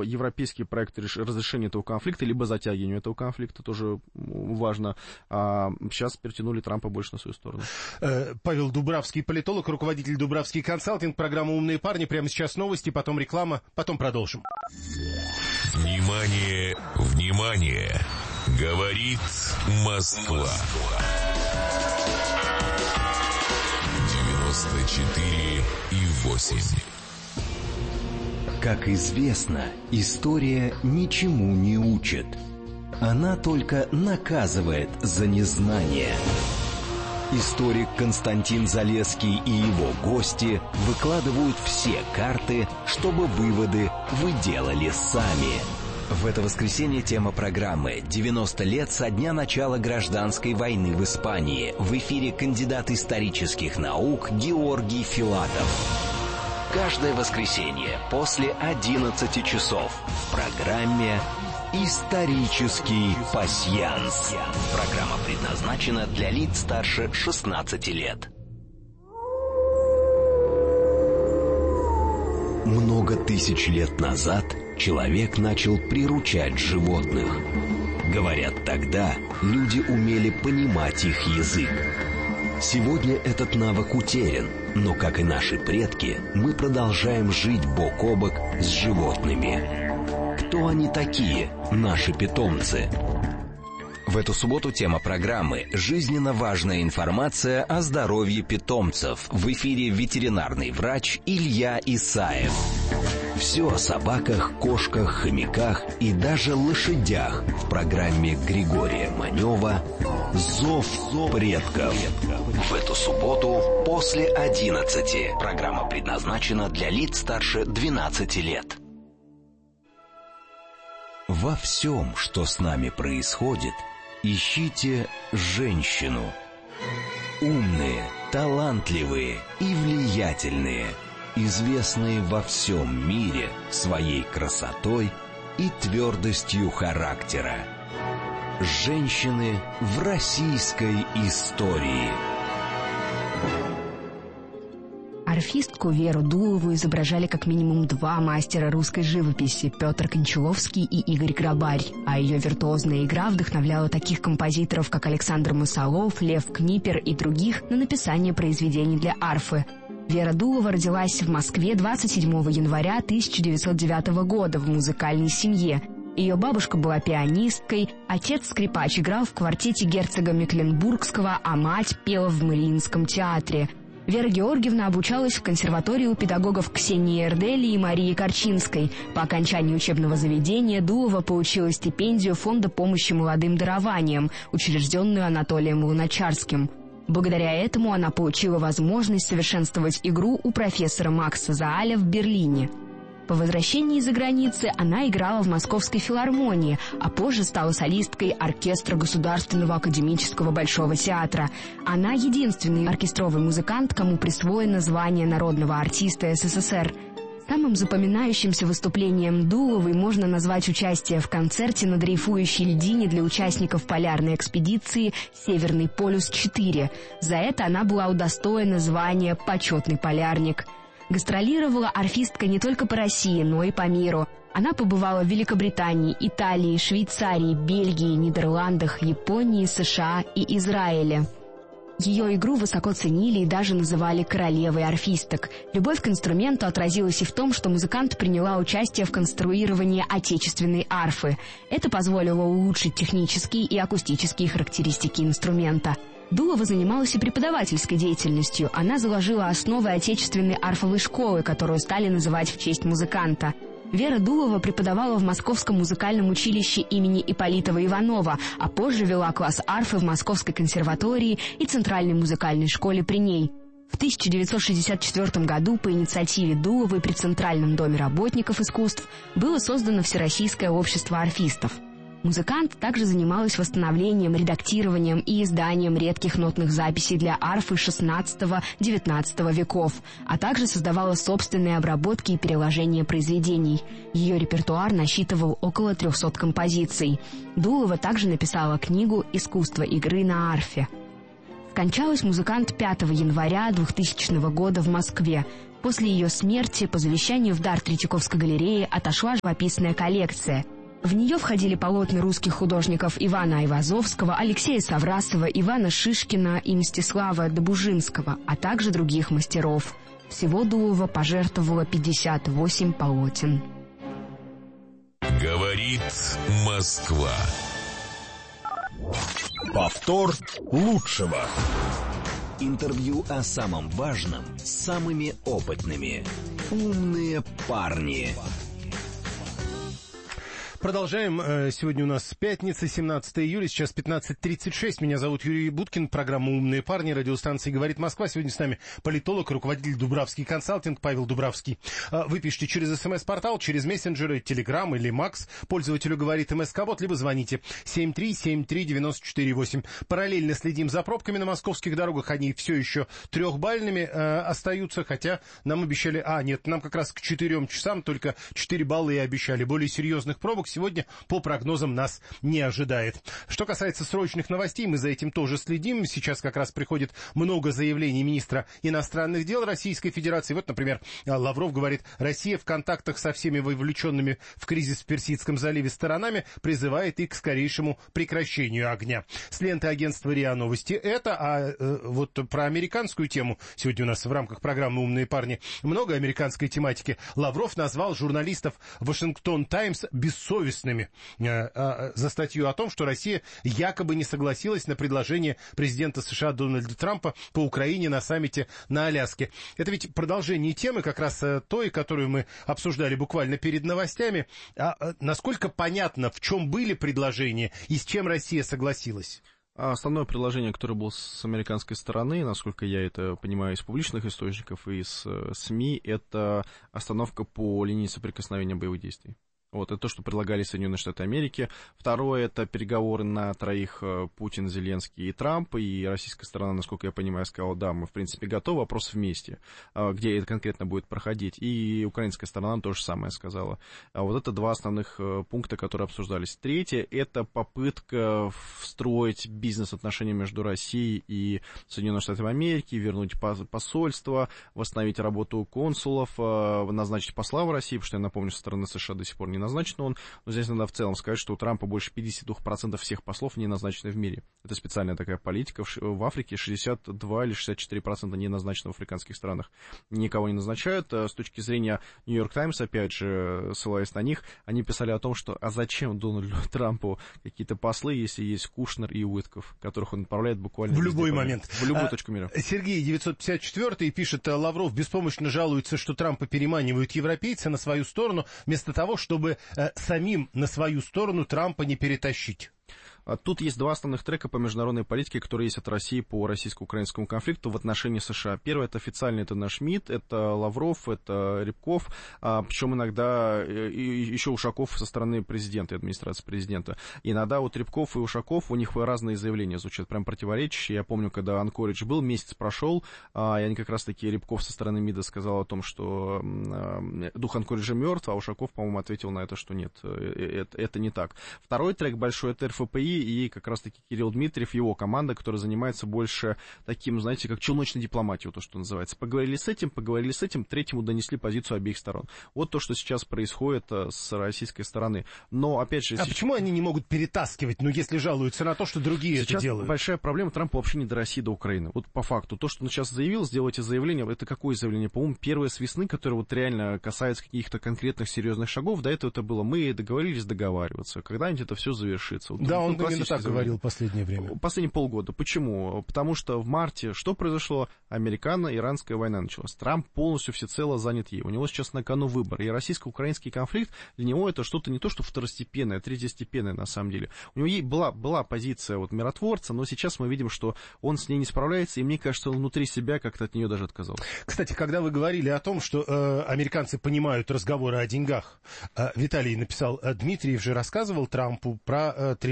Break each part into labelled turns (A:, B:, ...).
A: европейский проект разрешения этого конфликта, либо затягивания этого конфликта, тоже важно. А сейчас перетянули Трампа больше на свою сторону.
B: Павел Дубравский, политолог, руководитель Дубравский консалтинг, программа «Умные парни». Прямо сейчас новости, потом реклама, потом продолжим.
C: Внимание, внимание! Говорит Москва. 94,8.
D: Как известно, история ничему не учит. Она только наказывает за незнание. Историк Константин Залесский и его гости выкладывают все карты, чтобы выводы вы делали сами. В это воскресенье тема программы «90 лет со дня начала гражданской войны в Испании». В эфире кандидат исторических наук Георгий Филатов. Каждое воскресенье после 11 часов в программе «Исторический пасьянс». Программа предназначена для лиц старше 16 лет. Много тысяч лет назад человек начал приручать животных. Говорят, тогда люди умели понимать их язык. Сегодня этот навык утерян, но, как и наши предки, мы продолжаем жить бок о бок с животными. Кто они такие, наши питомцы? В эту субботу тема программы «Жизненно важная информация о здоровье питомцев». В эфире ветеринарный врач Илья Исаев. Все о собаках, кошках, хомяках и даже лошадях в программе Григория Манева «Зов предков». В эту субботу после 11. Программа предназначена для лиц старше 12 лет. Во всем, что с нами происходит, ищите женщину. Умные, талантливые и влиятельные, известные во всем мире своей красотой и твердостью характера. Женщины в российской истории.
E: Арфистку Веру Дулову изображали как минимум два мастера русской живописи – Петр Кончаловский и Игорь Грабарь. А ее виртуозная игра вдохновляла таких композиторов, как Александр Мусолов, Лев Книпер и других на написание произведений для арфы. Вера Дулова родилась в Москве 27 января 1909 года в музыкальной семье. Ее бабушка была пианисткой, отец скрипач играл в квартете герцога Мекленбургского, а мать пела в Мариинском театре. Вера Георгиевна обучалась в консерватории у педагогов Ксении Эрдели и Марии Корчинской. По окончании учебного заведения Дулова получила стипендию Фонда помощи молодым дарованиям, учрежденную Анатолием Луначарским. Благодаря этому она получила возможность совершенствовать игру у профессора Макса Зааля в Берлине. По возвращении из-за границы она играла в Московской филармонии, а позже стала солисткой оркестра Государственного академического Большого театра. Она единственный оркестровый музыкант, кому присвоено звание народного артиста СССР. Самым запоминающимся выступлением Дуловой можно назвать участие в концерте на дрейфующей льдине для участников полярной экспедиции «Северный полюс-4». За это она была удостоена звания «Почетный полярник». Гастролировала арфистка не только по России, но и по миру. Она побывала в Великобритании, Италии, Швейцарии, Бельгии, Нидерландах, Японии, США и Израиле. Ее игру высоко ценили и даже называли королевой арфисток. Любовь к инструменту отразилась и в том, что музыкант приняла участие в конструировании отечественной арфы. Это позволило улучшить технические и акустические характеристики инструмента. Дулова занималась и преподавательской деятельностью. Она заложила основы отечественной арфовой школы, которую стали называть в честь музыканта. Вера Дулова преподавала в Московском музыкальном училище имени Ипполитова Иванова, а позже вела класс арфы в Московской консерватории и Центральной музыкальной школе при ней. В 1964 году по инициативе Дуловой при Центральном доме работников искусств было создано Всероссийское общество арфистов. Музыкант также занималась восстановлением, редактированием и изданием редких нотных записей для арфы XVI-XIX веков, а также создавала собственные обработки и переложения произведений. Ее репертуар насчитывал около 300 композиций. Дулова также написала книгу «Искусство игры на арфе». Скончалась музыкант 5 января 2000 года в Москве. После ее смерти по завещанию в дар Третьяковской галереи отошла живописная коллекция. В нее входили полотна русских художников Ивана Айвазовского, Алексея Саврасова, Ивана Шишкина и Мстислава Добужинского, а также других мастеров. Всего Дулова пожертвовала 58 полотен.
C: Говорит Москва.
F: Повтор лучшего.
D: Интервью о самом важном с самыми опытными. «Умные парни».
B: Продолжаем. Сегодня у нас пятница, 17 июля, сейчас 15:36. Меня зовут Юрий Буткин, программа «Умные парни», радиостанции «Говорит Москва». Сегодня с нами политолог, руководитель Дубравский консалтинг Павел Дубравский. Вы пишите через СМС-портал, через мессенджеры, Телеграм или Макс. Пользователю говорит МСК-бот, либо звоните 7373948. Параллельно следим за пробками на московских дорогах. Они все еще трехбальными остаются, хотя нам обещали... нам как раз к 4 часам только 4 балла и обещали. Более серьезных пробок сегодня, по прогнозам, нас не ожидает. Что касается срочных новостей, мы за этим тоже следим. Сейчас как раз приходит много заявлений министра иностранных дел Российской Федерации. Вот, например, Лавров говорит, Россия в контактах со всеми вовлеченными в кризис в Персидском заливе сторонами призывает и к скорейшему прекращению огня. С ленты агентства РИА Новости это, вот про американскую тему сегодня у нас в рамках программы «Умные парни» много американской тематики. Лавров назвал журналистов «Вашингтон Таймс» бессовестными за статью о том, что Россия якобы не согласилась на предложение президента США Дональда Трампа по Украине на саммите на Аляске. Это ведь продолжение темы, как раз той, которую мы обсуждали буквально перед новостями. Насколько понятно, в чем были предложения и с чем Россия согласилась?
A: Основное предложение, которое было с американской стороны, насколько я это понимаю из публичных источников и из СМИ, это остановка по линии соприкосновения боевых действий. Вот, это то, что предлагали Соединенные Штаты Америки. Второе, это переговоры на троих Путин, Зеленский и Трамп. И российская сторона, насколько я понимаю, сказала, да, мы, в принципе, готовы, вопрос вместе, где это конкретно будет проходить. И украинская сторона то же самое сказала. Вот это два основных пункта, которые обсуждались. Третье, это попытка встроить бизнес-отношения между Россией и Соединенными Штатами Америки, вернуть посольство, восстановить работу консулов, назначить посла в России, потому что, я напомню, со стороны США до сих пор не назначен он, но здесь надо в целом сказать, что у Трампа больше 52% всех послов не назначены в мире. Это специальная такая политика. В Африке 62 или 64% не назначены в африканских странах. Никого не назначают. С точки зрения Нью-Йорк Таймс, опять же, ссылаясь на них, они писали о том, что зачем Дональду Трампу какие-то послы, если есть Кушнер и Уитков, которых он отправляет буквально
B: в любой момент.
A: В любую точку мира.
B: Сергей 954 пишет, Лавров беспомощно жалуется, что Трампа переманивают европейцы на свою сторону, вместо того, чтобы самим на свою сторону Трампа не перетащить.
A: Тут есть два основных трека по международной политике, которые есть от России по российско-украинскому конфликту в отношении США. Первый — это официальный, это наш МИД, это Лавров, это Рябков, причем иногда еще Ушаков со стороны президента и администрации президента. Иногда вот Рябков и Ушаков, у них разные заявления звучат, прям противоречащие. Я помню, когда Анкоридж был, месяц прошел, и они как раз-таки, Рябков со стороны МИДа сказал о том, что дух Анкориджа мертв, а Ушаков, по-моему, ответил на это, что нет, это не так. Второй трек большой — это РФПИ, и как раз-таки Кирилл Дмитриев, его команда, которая занимается больше таким, знаете, как челночной дипломатией, то, что называется. Поговорили с этим, третьему донесли позицию обеих сторон. Вот то, что сейчас происходит с российской стороны. Но, опять же...
B: почему они не могут перетаскивать, если жалуются на то, что другие это делают?
A: Сейчас большая проблема Трампа вообще не до России, до Украины. Вот по факту. То, что он сейчас заявил, сделайте заявление, это какое заявление? По-моему, первое с весны, которое вот реально касается каких-то конкретных серьезных шагов. До этого это было, мы договорились договариваться. Когда-нибудь это все завершится. Вот,
B: да, он именно так говорил в последнее время.
A: Последние полгода. Почему? Потому что в марте что произошло? Американо-иранская война началась. Трамп полностью всецело занят ей. У него сейчас на кону выбор. И российско-украинский конфликт для него это что-то не то, что второстепенное, а третьестепенное на самом деле. У него была позиция вот миротворца, но сейчас мы видим, что он с ней не справляется, и мне кажется, он внутри себя как-то от нее даже отказался.
B: Кстати, когда вы говорили о том, что американцы понимают разговоры о деньгах, Виталий написал, Дмитриев же рассказывал Трампу про триллионы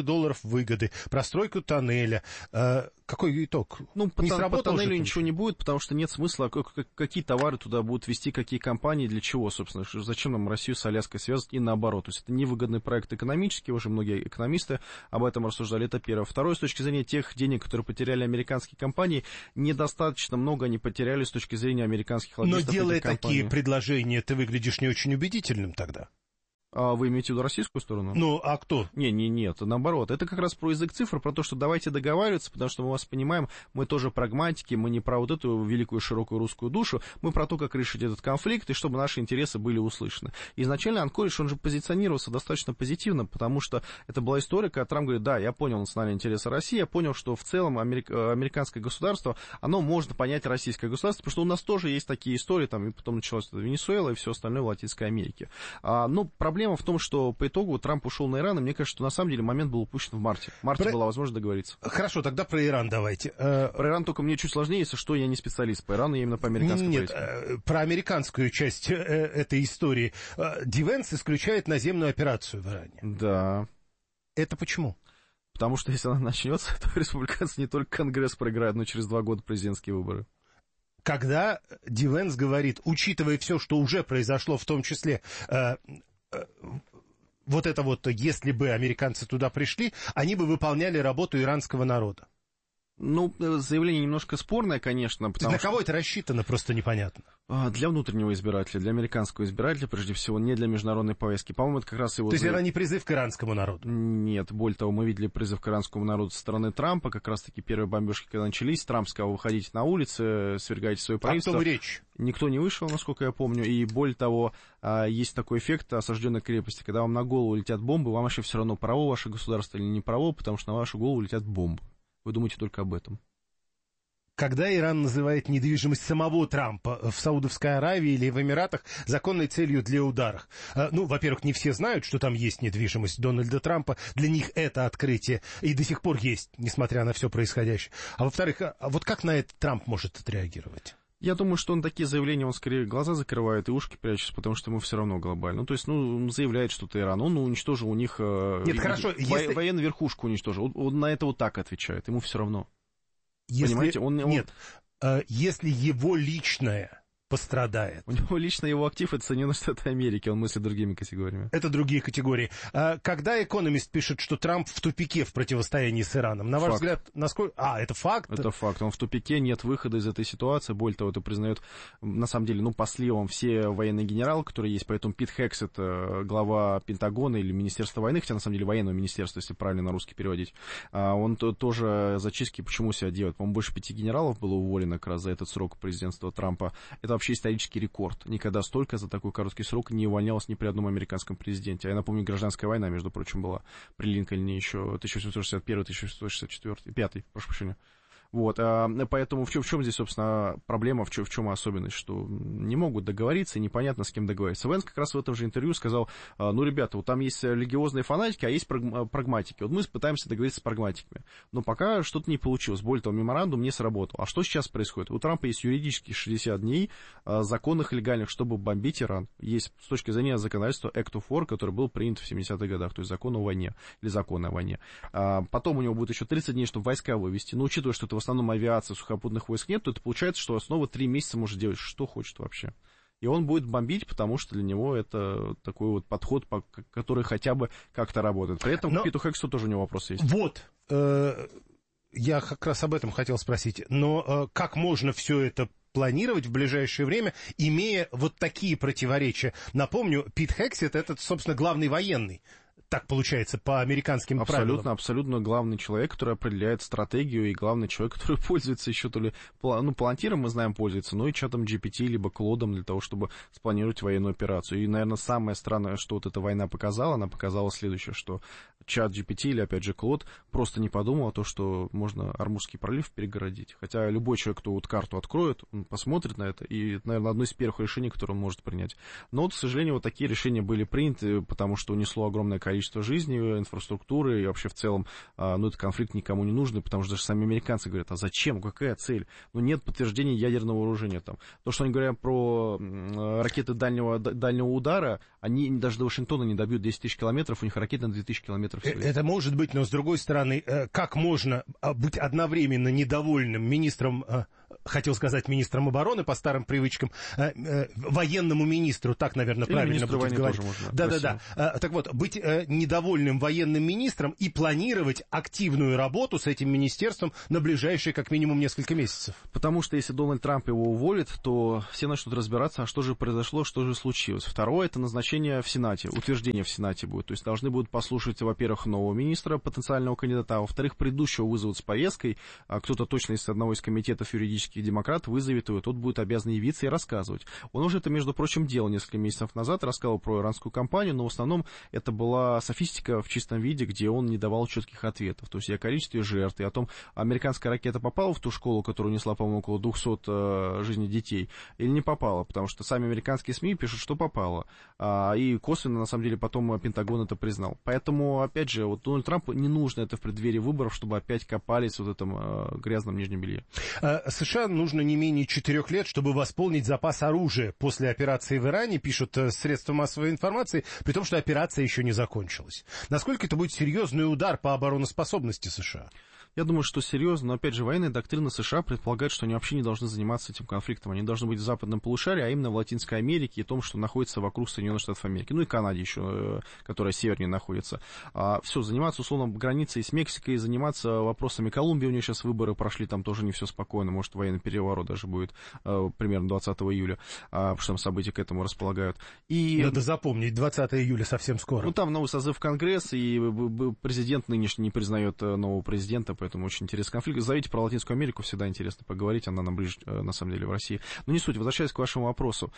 B: долларов выгоды, простройку тоннеля. Какой итог?
A: Ну, по
B: сработало
A: тоннелю ничего не будет, потому что нет смысла, какие товары туда будут везти, какие компании, для чего, собственно, зачем нам Россию с Аляской связывать и наоборот. То есть это невыгодный проект экономический, уже многие экономисты об этом рассуждали, это первое. Второе, с точки зрения тех денег, которые потеряли американские компании, недостаточно много они потеряли с точки зрения американских лоббистов.
B: Но делая такие предложения, ты выглядишь не очень убедительным тогда.
A: А вы имеете в виду российскую сторону?
B: Ну, а кто?
A: Нет, наоборот. Это как раз про язык цифр, про то, что давайте договариваться, потому что мы вас понимаем, мы тоже прагматики, мы не про вот эту великую широкую русскую душу, мы про то, как решить этот конфликт, и чтобы наши интересы были услышаны. Изначально Анкоридж, он же позиционировался достаточно позитивно, потому что это была история, когда Трамп говорит, да, я понял национальные интересы России, я понял, что в целом американское государство, оно может понять российское государство, потому что у нас тоже есть такие истории, там, и потом началась Венесуэла и все остальное в Латинской Америке. Но проблема в том, что по итогу Трамп ушел на Иран, и мне кажется, что на самом деле момент был упущен в марте. В марте была возможность договориться.
B: Хорошо, тогда про Иран давайте.
A: Про Иран только мне чуть сложнее, если что, я не специалист по Ирану, я именно по американской политике.
B: Нет, про американскую часть этой истории. Ди Венс исключает наземную операцию в Иране.
A: Да.
B: Это почему?
A: Потому что если она начнется, то республиканцы не только Конгресс проиграют, но через 2 года президентские выборы.
B: Когда Ди Венс говорит, учитывая все, что уже произошло, в том числе... вот это вот, если бы американцы туда пришли, они бы выполняли работу иранского народа.
A: Ну, заявление немножко спорное, конечно.
B: На кого это рассчитано, просто непонятно.
A: Для внутреннего избирателя, для американского избирателя, прежде всего, не для международной повестки. По-моему, это как раз его...
B: То есть это не призыв к иранскому народу?
A: Нет, более того, мы видели призыв к иранскому народу со стороны Трампа, как раз-таки первые бомбежки, когда начались, Трамп сказал, выходите на улицы, свергайте свое правительство.
B: О том речь?
A: Никто не вышел, насколько я помню, и более того, есть такой эффект осажденной крепости, когда вам на голову летят бомбы, вам вообще все равно, право ваше государство или не право, потому что на вашу голову летят бомбы. Вы думаете только об этом.
B: Когда Иран называет недвижимость самого Трампа в Саудовской Аравии или в Эмиратах законной целью для ударов. Ну, во-первых, не все знают, что там есть недвижимость Дональда Трампа. Для них это открытие и до сих пор есть, несмотря на все происходящее. А во-вторых, вот как на это Трамп может отреагировать?
A: Я думаю, что он такие заявления, он скорее глаза закрывает и ушки прячет, потому что ему все равно глобально. Ну, то есть, он заявляет что-то Иран, он уничтожил у них...
B: Нет, хорошо, если...
A: Военную верхушку уничтожил. Он на это вот так отвечает, ему все равно.
B: Если...
A: Понимаете,
B: Нет, если его личное пострадает.
A: У него лично его актив — это Соединенные Штаты Америки, он мыслит другими категориями.
B: Это другие категории. Когда «Экономист» пишет, что Трамп в тупике в противостоянии с Ираном, на ваш взгляд, насколько... это факт?
A: Это факт, он в тупике, нет выхода из этой ситуации, более того, это признает, на самом деле, по сливам все военные генералы, которые есть, поэтому Пит Хексет, глава Пентагона или Министерства войны, хотя, на самом деле, военного министерства, если правильно на русский переводить, он тоже зачистки почему себя делает? По-моему, больше 5 генералов было уволено как раз за этот срок президентства Трампа. Это вообще исторический рекорд. Никогда столько за такой короткий срок не увольнялось ни при одном американском президенте. А я напомню, гражданская война, между прочим, была при Линкольне еще 1861-1864, 5, прошу прощения. Вот, поэтому в чем здесь, собственно, проблема, в чем особенность, что не могут договориться, и непонятно, с кем договориться. Венс как раз в этом же интервью сказал, ребята, вот там есть религиозные фанатики, а есть прагматики. Вот мы пытаемся договориться с прагматиками. Но пока что-то не получилось. Более того, меморандум не сработал. А что сейчас происходит? У Трампа есть юридически 60 дней законных, легальных, чтобы бомбить Иран. Есть с точки зрения законодательства Act of War, который был принят в 70-х годах, то есть закон о войне, или закон о войне. Потом у него будет еще 30 дней, чтобы войска вывести. Но учитывая, что это в основном авиации, сухопутных войск нет, то это получается, что снова 3 месяца может делать, что хочет вообще. И он будет бомбить, потому что для него это такой вот подход, который хотя бы как-то работает. При этом к Питу Хексу тоже у него вопросы есть.
B: Вот, я как раз об этом хотел спросить. Но как можно все это планировать в ближайшее время, имея вот такие противоречия? Напомню, Пит Хексет — это, собственно, главный военный. Так получается, по американским правилам.
A: Абсолютно главный человек, который определяет стратегию, и главный человек, который пользуется еще то ли... Палантиром, мы знаем, пользуется, но и чатом GPT, либо Клодом для того, чтобы спланировать военную операцию. И, наверное, самое странное, что вот эта война показала, она показала следующее, что чат GPT, или, опять же, Клод, просто не подумал о том, что можно Ормузский пролив перегородить. Хотя любой человек, кто вот карту откроет, он посмотрит на это, и, наверное, одно из первых решений, которое он может принять. Но, вот, к сожалению, вот такие решения были приняты, потому что унесло огромное количество количество жизней, инфраструктуры, и вообще в целом, этот конфликт никому не нужен, потому что даже сами американцы говорят, а зачем, какая цель? Нет подтверждения ядерного вооружения там. То, что они говорят про ракеты дальнего удара, они даже до Вашингтона не добьют 10 тысяч километров, у них ракеты на 2000 километров.
B: Это может быть, но с другой стороны, как можно быть одновременно недовольным министром, хотел сказать министром обороны по старым привычкам, военному министру, так, наверное,
A: или
B: правильно будет говорить. Да. Так вот, быть недовольным военным министром и планировать активную работу с этим министерством на ближайшие как минимум несколько месяцев.
A: Потому что если Дональд Трамп его уволит, то все начнут разбираться, а что же произошло, что же случилось. Второе, это назначение в Сенате, утверждение в Сенате будет. То есть должны будут послушать, во-первых, нового министра, потенциального кандидата, а во-вторых, предыдущего вызовут с повесткой, кто-то точно из одного из комитетов юридических демократов вызовет его, тот будет обязан явиться и рассказывать. Он уже это, между прочим, делал несколько месяцев назад, рассказывал про иранскую кампанию, но в основном это была софистика в чистом виде, где он не давал четких ответов. То есть и о количестве жертв, и о том, американская ракета попала в ту школу, которая унесла, по-моему, около 200 жизней детей, или не попала, потому что сами американские СМИ пишут, что попала. И косвенно, на самом деле, потом Пентагон это признал. Поэтому, опять же, вот Дональду Трампу не нужно это в преддверии выборов, чтобы опять копались в этом грязном нижнем белье.
B: США нужно не менее 4 лет, чтобы восполнить запас оружия после операции в Иране, пишут средства массовой информации, при том, что операция еще не закончилась. Насколько это будет серьезный удар по обороноспособности США?
A: Я думаю, что серьезно, но, опять же, военная доктрина США предполагает, что они вообще не должны заниматься этим конфликтом. Они должны быть в западном полушарии, а именно в Латинской Америке и том, что находится вокруг Соединенных Штатов Америки. Ну и Канаде еще, которая севернее находится. Все, заниматься, условно, границей с Мексикой, заниматься вопросами Колумбии. У нее сейчас выборы прошли, там тоже не все спокойно. Может, военный переворот даже будет примерно 20 июля, потому что там события к этому располагают. И...
B: Надо запомнить, 20 июля совсем скоро.
A: Ну, там новый созыв Конгресса, и президент нынешний не признает нового президента, поэтому очень интересный конфликт. Зовите про Латинскую Америку, всегда интересно поговорить, она нам ближе, на самом деле, в России. Но не суть, возвращаясь к вашему вопросу.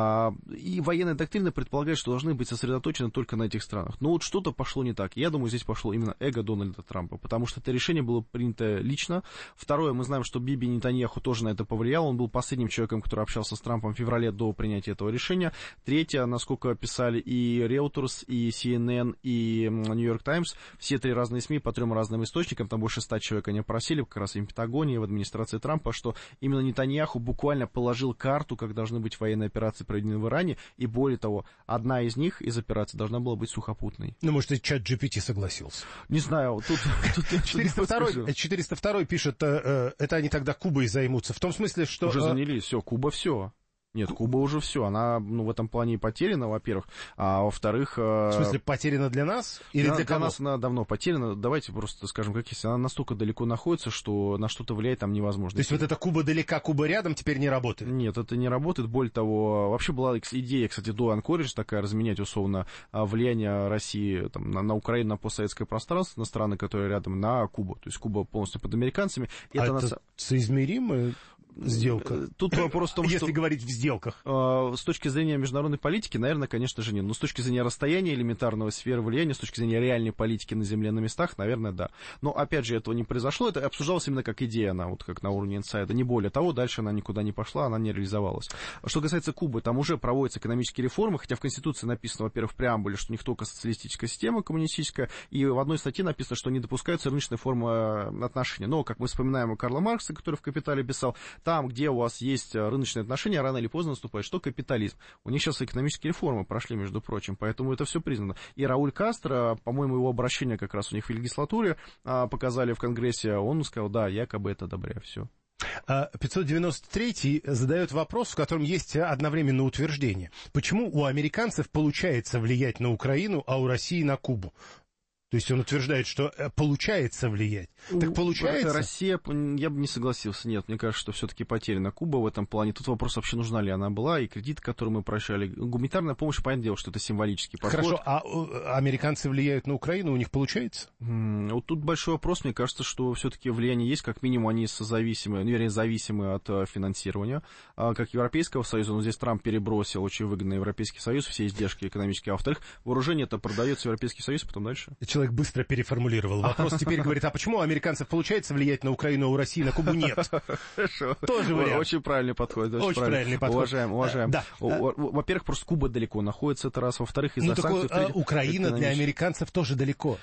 A: И военная доктрина предполагает, что должны быть сосредоточены только на этих странах. Но вот что-то пошло не так. Я думаю, здесь пошло именно эго Дональда Трампа, потому что это решение было принято лично. Второе, мы знаем, что Биби Нетаньяху тоже на это повлиял. Он был последним человеком, который общался с Трампом в феврале до принятия этого решения. Третье, насколько писали и Reuters, и CNN, и New York Times, все три разные СМИ по трем разным источникам, там больше 100 человек они опросили, как раз и в Пентагоне, и в администрации Трампа, что именно Нетаньяху буквально положил карту, как должны быть военные операции проведены в Иране, и более того, одна из них, из операций, должна была быть сухопутной.
B: Ну, может, и чат GPT согласился.
A: Не знаю, тут
B: 402 пишет, это они тогда Кубой займутся, в том смысле, что...
A: Уже занялись, все, Куба все. Нет, Куба уже все, она в этом плане потеряна, во-первых, а во-вторых...
B: В смысле, потеряна для нас? Или для кого?
A: Для нас она давно потеряна, давайте просто скажем, как есть, она настолько далеко находится, что на что-то влиять там невозможно.
B: То есть вот эта Куба далека, Куба рядом теперь не работает?
A: Нет, это не работает, более того, вообще была идея, кстати, до Анкоридж такая, разменять условно влияние России там, на Украину, на постсоветское пространство, на страны, которые рядом, на Кубу, то есть Куба полностью под американцами.
B: Это соизмеримо? Сделка.
A: Тут вопрос в том, что...
B: Если говорить в сделках.
A: С точки зрения международной политики, наверное, конечно же нет. Но с точки зрения расстояния элементарного сферы влияния, с точки зрения реальной политики на земле, на местах, наверное, да. Но, опять же, этого не произошло. Это обсуждалось именно как идея, она вот как на уровне инсайда. Не более того, дальше она никуда не пошла, она не реализовалась. Что касается Кубы, там уже проводятся экономические реформы, хотя в Конституции написано, во-первых, в преамбуле, что у них только социалистическая система, коммунистическая, и в одной статье написано, что не допускаются рыночные формы отношений. Но, как мы вспоминаем у Карла Маркса, который в «Капитале» писал, там, где у вас есть рыночные отношения, рано или поздно наступает что? Капитализм. У них сейчас экономические реформы прошли, между прочим, поэтому это все признано. И Рауль Кастро, по-моему, его обращение как раз у них в легислатуре показали в Конгрессе, он сказал, да, якобы это одобряю, все.
B: 593 задает вопрос, в котором есть одновременно утверждение. Почему у американцев получается влиять на Украину, а у России на Кубу? То есть он утверждает, что получается влиять. Так получается?
A: Россия, я бы не согласился. Нет, мне кажется, что все-таки потеряна Куба в этом плане. Тут вопрос вообще, нужна ли она была, и кредит, который мы прощали. Гуманитарная помощь, понятное дело, что это символический подход.
B: Хорошо, а американцы влияют на Украину, у них получается?
A: Вот тут большой вопрос. Мне кажется, что все-таки влияние есть, как минимум они зависимы от финансирования. Как Европейского Союза, но здесь Трамп перебросил очень выгодно Европейский Союз, все издержки экономические. А во-вторых, вооружение это продается Европейский Союз, потом дальше.
B: человек быстро переформулировал вопрос. Теперь говорит, а почему у американцев получается влиять на Украину, а у России на Кубу нет?
A: Хорошо.
B: Тоже вариант.
A: Очень правильный подход.
B: Очень правильный подход.
A: Уважаем.
B: Да.
A: Во-первых, просто Куба далеко находится, это раз. Во-вторых, из-за санкций...
B: Украина для американцев тоже далеко.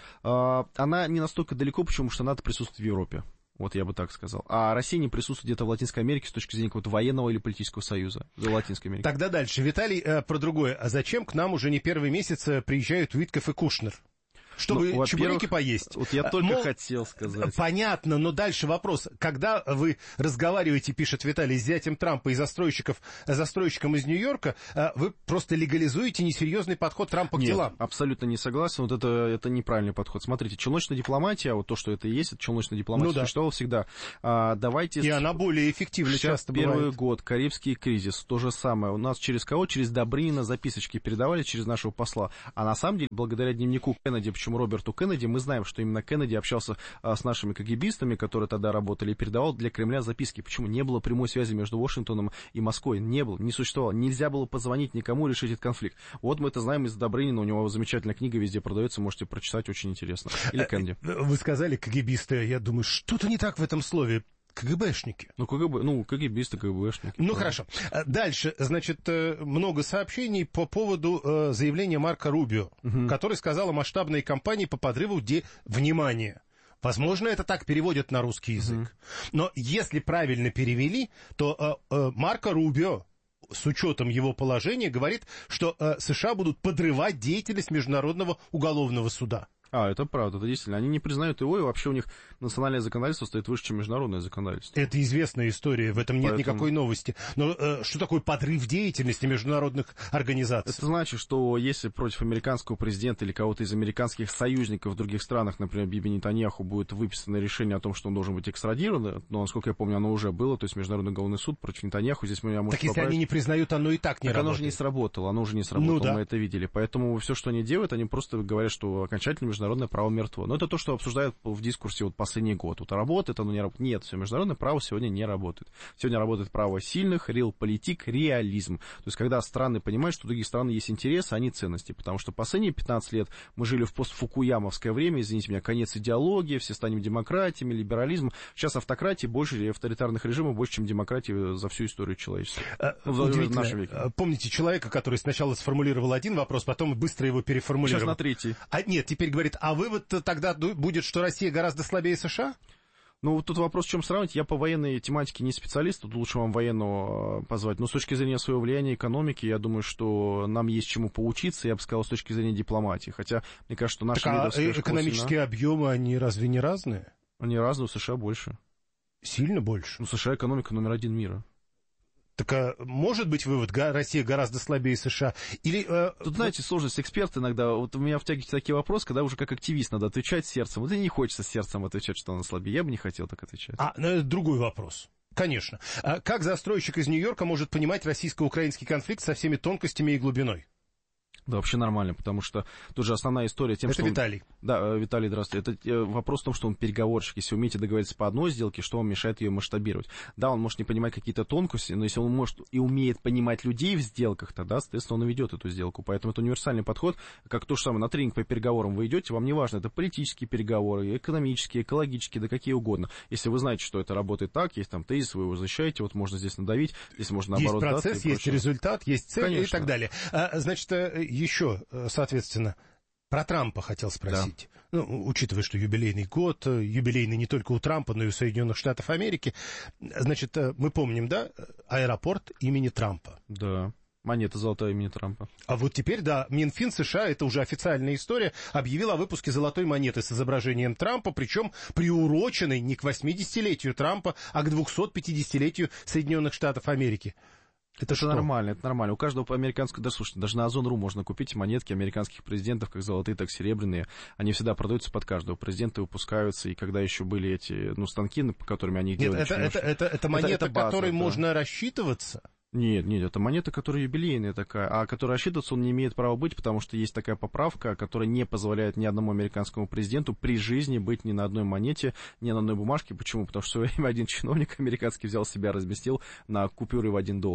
A: Она не настолько далеко, потому что НАТО присутствует в Европе. Вот я бы так сказал. А Россия не присутствует где-то в Латинской Америке с точки зрения какого-то военного или политического союза в Латинской Америке.
B: Тогда дальше. Виталий, про другое. А зачем к нам уже не первый месяц приезжают Уитков и Кушнер? Чтобы чебуреки поесть.
A: Вот я только хотел сказать.
B: Понятно, но дальше вопрос. Когда вы разговариваете, пишет Виталий, с зятем Трампа и застройщиком из Нью-Йорка, вы просто легализуете несерьезный подход Трампа к делам.
A: Абсолютно не согласен. Вот это неправильный подход. Смотрите, челночная дипломатия, вот то, что это и есть, это челночная дипломатия, существовала всегда. Давайте...
B: И она более эффективна часто бывает.
A: Первый год, Карибский кризис, то же самое. У нас через кого? Через Добрынина записочки передавали, через нашего посла. А на самом деле, благодаря дневнику Кеннеди, Роберту Кеннеди, мы знаем, что именно Кеннеди общался с нашими КГБистами, которые тогда работали, и передавал для Кремля записки. Почему? Не было прямой связи между Вашингтоном и Москвой. Не было, не существовало. Нельзя было позвонить никому и решить этот конфликт. Вот мы это знаем из Добрынина, у него замечательная книга везде продается, можете прочитать, очень интересно. Или Кеннеди.
B: Вы сказали КГБисты, я думаю, что-то не так в этом слове. КГБшники.
A: КГБисты, КГБшники.
B: Хорошо. Дальше, значит, много сообщений по поводу заявления Марко Рубио, который сказал о масштабной кампании по подрыву внимания. Возможно, это так переводят на русский язык. Но если правильно перевели, то Марко Рубио, с учетом его положения, говорит, что США будут подрывать деятельность Международного уголовного суда.
A: Это правда, это действительно. Они не признают его, и вообще у них национальное законодательство стоит выше, чем международное законодательство.
B: Это известная история, в этом нет никакой новости. Но что такое подрыв деятельности международных организаций?
A: Это значит, что если против американского президента или кого-то из американских союзников в других странах, например, Биби Нетаньяху, будет выписано решение о том, что он должен быть экстрадирован, но, насколько я помню, оно уже было, то есть Международный уголовный суд против Нетаньяху, здесь мы можем...
B: Так если они не признают, оно и так не работает.
A: Оно уже не сработало, мы это видели. Поэтому все, что они делают, они просто говорят, что окончательно международное право мертво. Но это то, что обсуждают в дискурсе вот последний год. Вот работает оно, не работает. Нет, все, международное право сегодня не работает. Сегодня работает право сильных, реалполитик, реализм. То есть, когда страны понимают, что у других стран есть интересы, а не ценности. Потому что последние 15 лет мы жили в постфукуямовское время, извините меня, конец идеологии, все станем демократиями, либерализм. Сейчас автократии больше, и авторитарных режимов больше, чем демократии за всю историю человечества. В нашем веке.
B: Помните человека, который сначала сформулировал один вопрос, потом быстро его переформулировал?
A: Сейчас на третий.
B: Нет, теперь говорит, а вывод тогда будет, что Россия гораздо слабее США?
A: Тут вопрос, в чем сравнить. Я по военной тематике не специалист, тут лучше вам военного позвать. Но с точки зрения своего влияния экономики, я думаю, что нам есть чему поучиться, я бы сказал, с точки зрения дипломатии. Хотя, мне кажется, что наши лидерская школа
B: экономические объемы, они разве не разные?
A: Они разные, у США больше.
B: Сильно больше?
A: США экономика номер 1 мира.
B: Так может быть вывод, Россия гораздо слабее США? Или,
A: Тут, знаете, сложность эксперт иногда. Вот у меня втягиваются такие вопросы, когда уже как активист надо отвечать сердцем. Вот и не хочется сердцем отвечать, что она слабее. Я бы не хотел так отвечать.
B: Другой вопрос. Конечно. Как застройщик из Нью-Йорка может понимать российско-украинский конфликт со всеми тонкостями и глубиной?
A: Да, вообще нормально, потому что тут же основная история тем,
B: что... Это Виталий.
A: Да, Виталий, здравствуйте. Это вопрос в том, что он переговорщик. Если вы умеете договориться по одной сделке, что вам мешает ее масштабировать? Да, он может не понимать какие-то тонкости, но если он может и умеет понимать людей в сделках, тогда, соответственно, он и ведет эту сделку. Поэтому это универсальный подход, как то же самое. На тренинг по переговорам вы идете, вам не важно, это политические переговоры, экономические, экологические, да какие угодно. Если вы знаете, что это работает так, есть там тезис, вы его защищаете, вот можно здесь надавить, здесь можно наоборот...
B: Есть процесс, есть результат, есть цель. Конечно. И так далее. Значит, еще, соответственно, про Трампа хотел спросить. Да. Учитывая, что юбилейный год, юбилейный не только у Трампа, но и у Соединенных Штатов Америки. Значит, мы помним, да, аэропорт имени Трампа.
A: Да. Монета золотая имени Трампа.
B: А вот теперь, да, Минфин США, это уже официальная история, объявил о выпуске золотой монеты с изображением Трампа, причем приуроченной не к 80-летию Трампа, а к 250-летию Соединенных Штатов Америки.
A: Это нормально, это нормально. У каждого американского, да, слушайте, даже на Озон.ру можно купить монетки американских президентов, как золотые, так и серебряные. Они всегда продаются под каждого президента, выпускаются. И когда еще были эти, станки, по которым они их делали...
B: Нет, это монета, которой можно рассчитываться?
A: Нет, это монета, которая юбилейная такая, а которая рассчитываться он не имеет права быть, потому что есть такая поправка, которая не позволяет ни одному американскому президенту при жизни быть ни на одной монете, ни на одной бумажке. Почему? Потому что в свое время один чиновник американский взял себя, разместил на купюры в $1.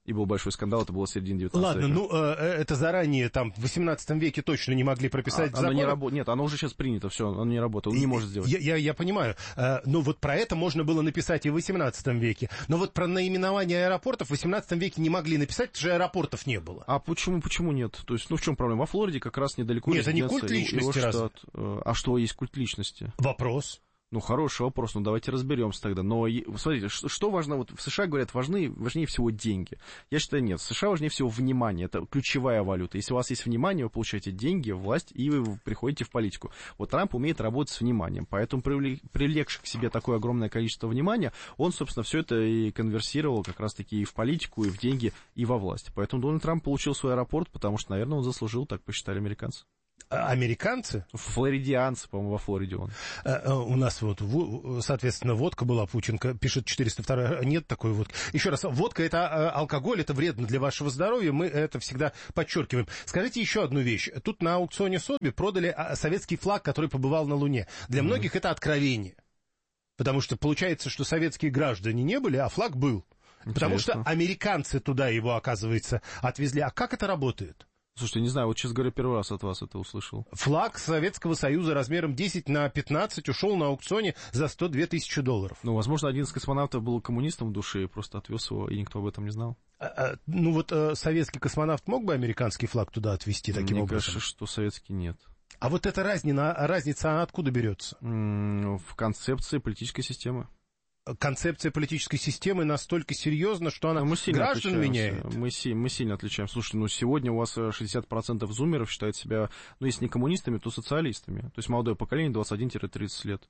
A: и был большой скандал, это было в середине 19
B: Ладно,
A: века.
B: ну, это заранее, там, в 18 веке точно не могли прописать в
A: Оно не
B: законах.
A: работает. Нет, оно уже сейчас принято, все, оно не работает, он не может сделать.
B: Я понимаю. Но вот про это можно было написать и в 18 веке. Но вот про наименование аэропортов в 18 веке не могли написать, потому что аэропортов не было.
A: А почему нет? То есть, ну в чем проблема? Во Флориде как раз недалеко
B: Нет, это не
A: резиденция
B: культ личности
A: его
B: разве?
A: штат. А что есть культ личности?
B: Вопрос.
A: Ну, хороший вопрос, ну давайте разберемся тогда. Но смотрите, что важно, вот в США говорят, важнее всего деньги. Я считаю, нет, в США важнее всего внимание, это ключевая валюта. Если у вас есть внимание, вы получаете деньги, власть, и вы приходите в политику. Вот Трамп умеет работать с вниманием, поэтому привлекший к себе такое огромное количество внимания, он, собственно, все это и конверсировал как раз-таки и в политику, и в деньги, и во власть. Поэтому Дональд Трамп получил свой аэропорт, потому что, наверное, он заслужил, так посчитали американцы.
B: Американцы?
A: Флоридианцы, по-моему, во Флориде он.
B: У нас вот, соответственно, водка была, Пученко пишет 402, нет такой водки. Еще раз, водка — это алкоголь, это вредно для вашего здоровья, мы это всегда подчеркиваем. Скажите еще одну вещь. Тут на аукционе Сотби продали советский флаг, который побывал на Луне. Для многих это откровение. Потому что получается, что советские граждане не были, а флаг был.
A: Интересно.
B: Потому что американцы туда его, оказывается, отвезли. А как это работает?
A: Слушайте, не знаю, вот, честно говоря, первый раз от вас это услышал.
B: Флаг Советского Союза размером 10x15 ушел на аукционе за 102 тысячи долларов.
A: Ну, возможно, один из космонавтов был коммунистом в душе и просто отвез его, и никто об этом не знал.
B: Ну вот советский космонавт мог бы американский флаг туда отвезти таким
A: Мне
B: образом?
A: кажется, что советский нет.
B: А вот эта разница, она откуда берется?
A: В концепции политической системы.
B: Концепция политической системы настолько серьезна, что она граждан меняет.
A: Мы сильно отличаемся. Слушайте, ну сегодня у вас 60% зумеров считают себя, ну если не коммунистами, то социалистами. То есть молодое поколение 21-30 лет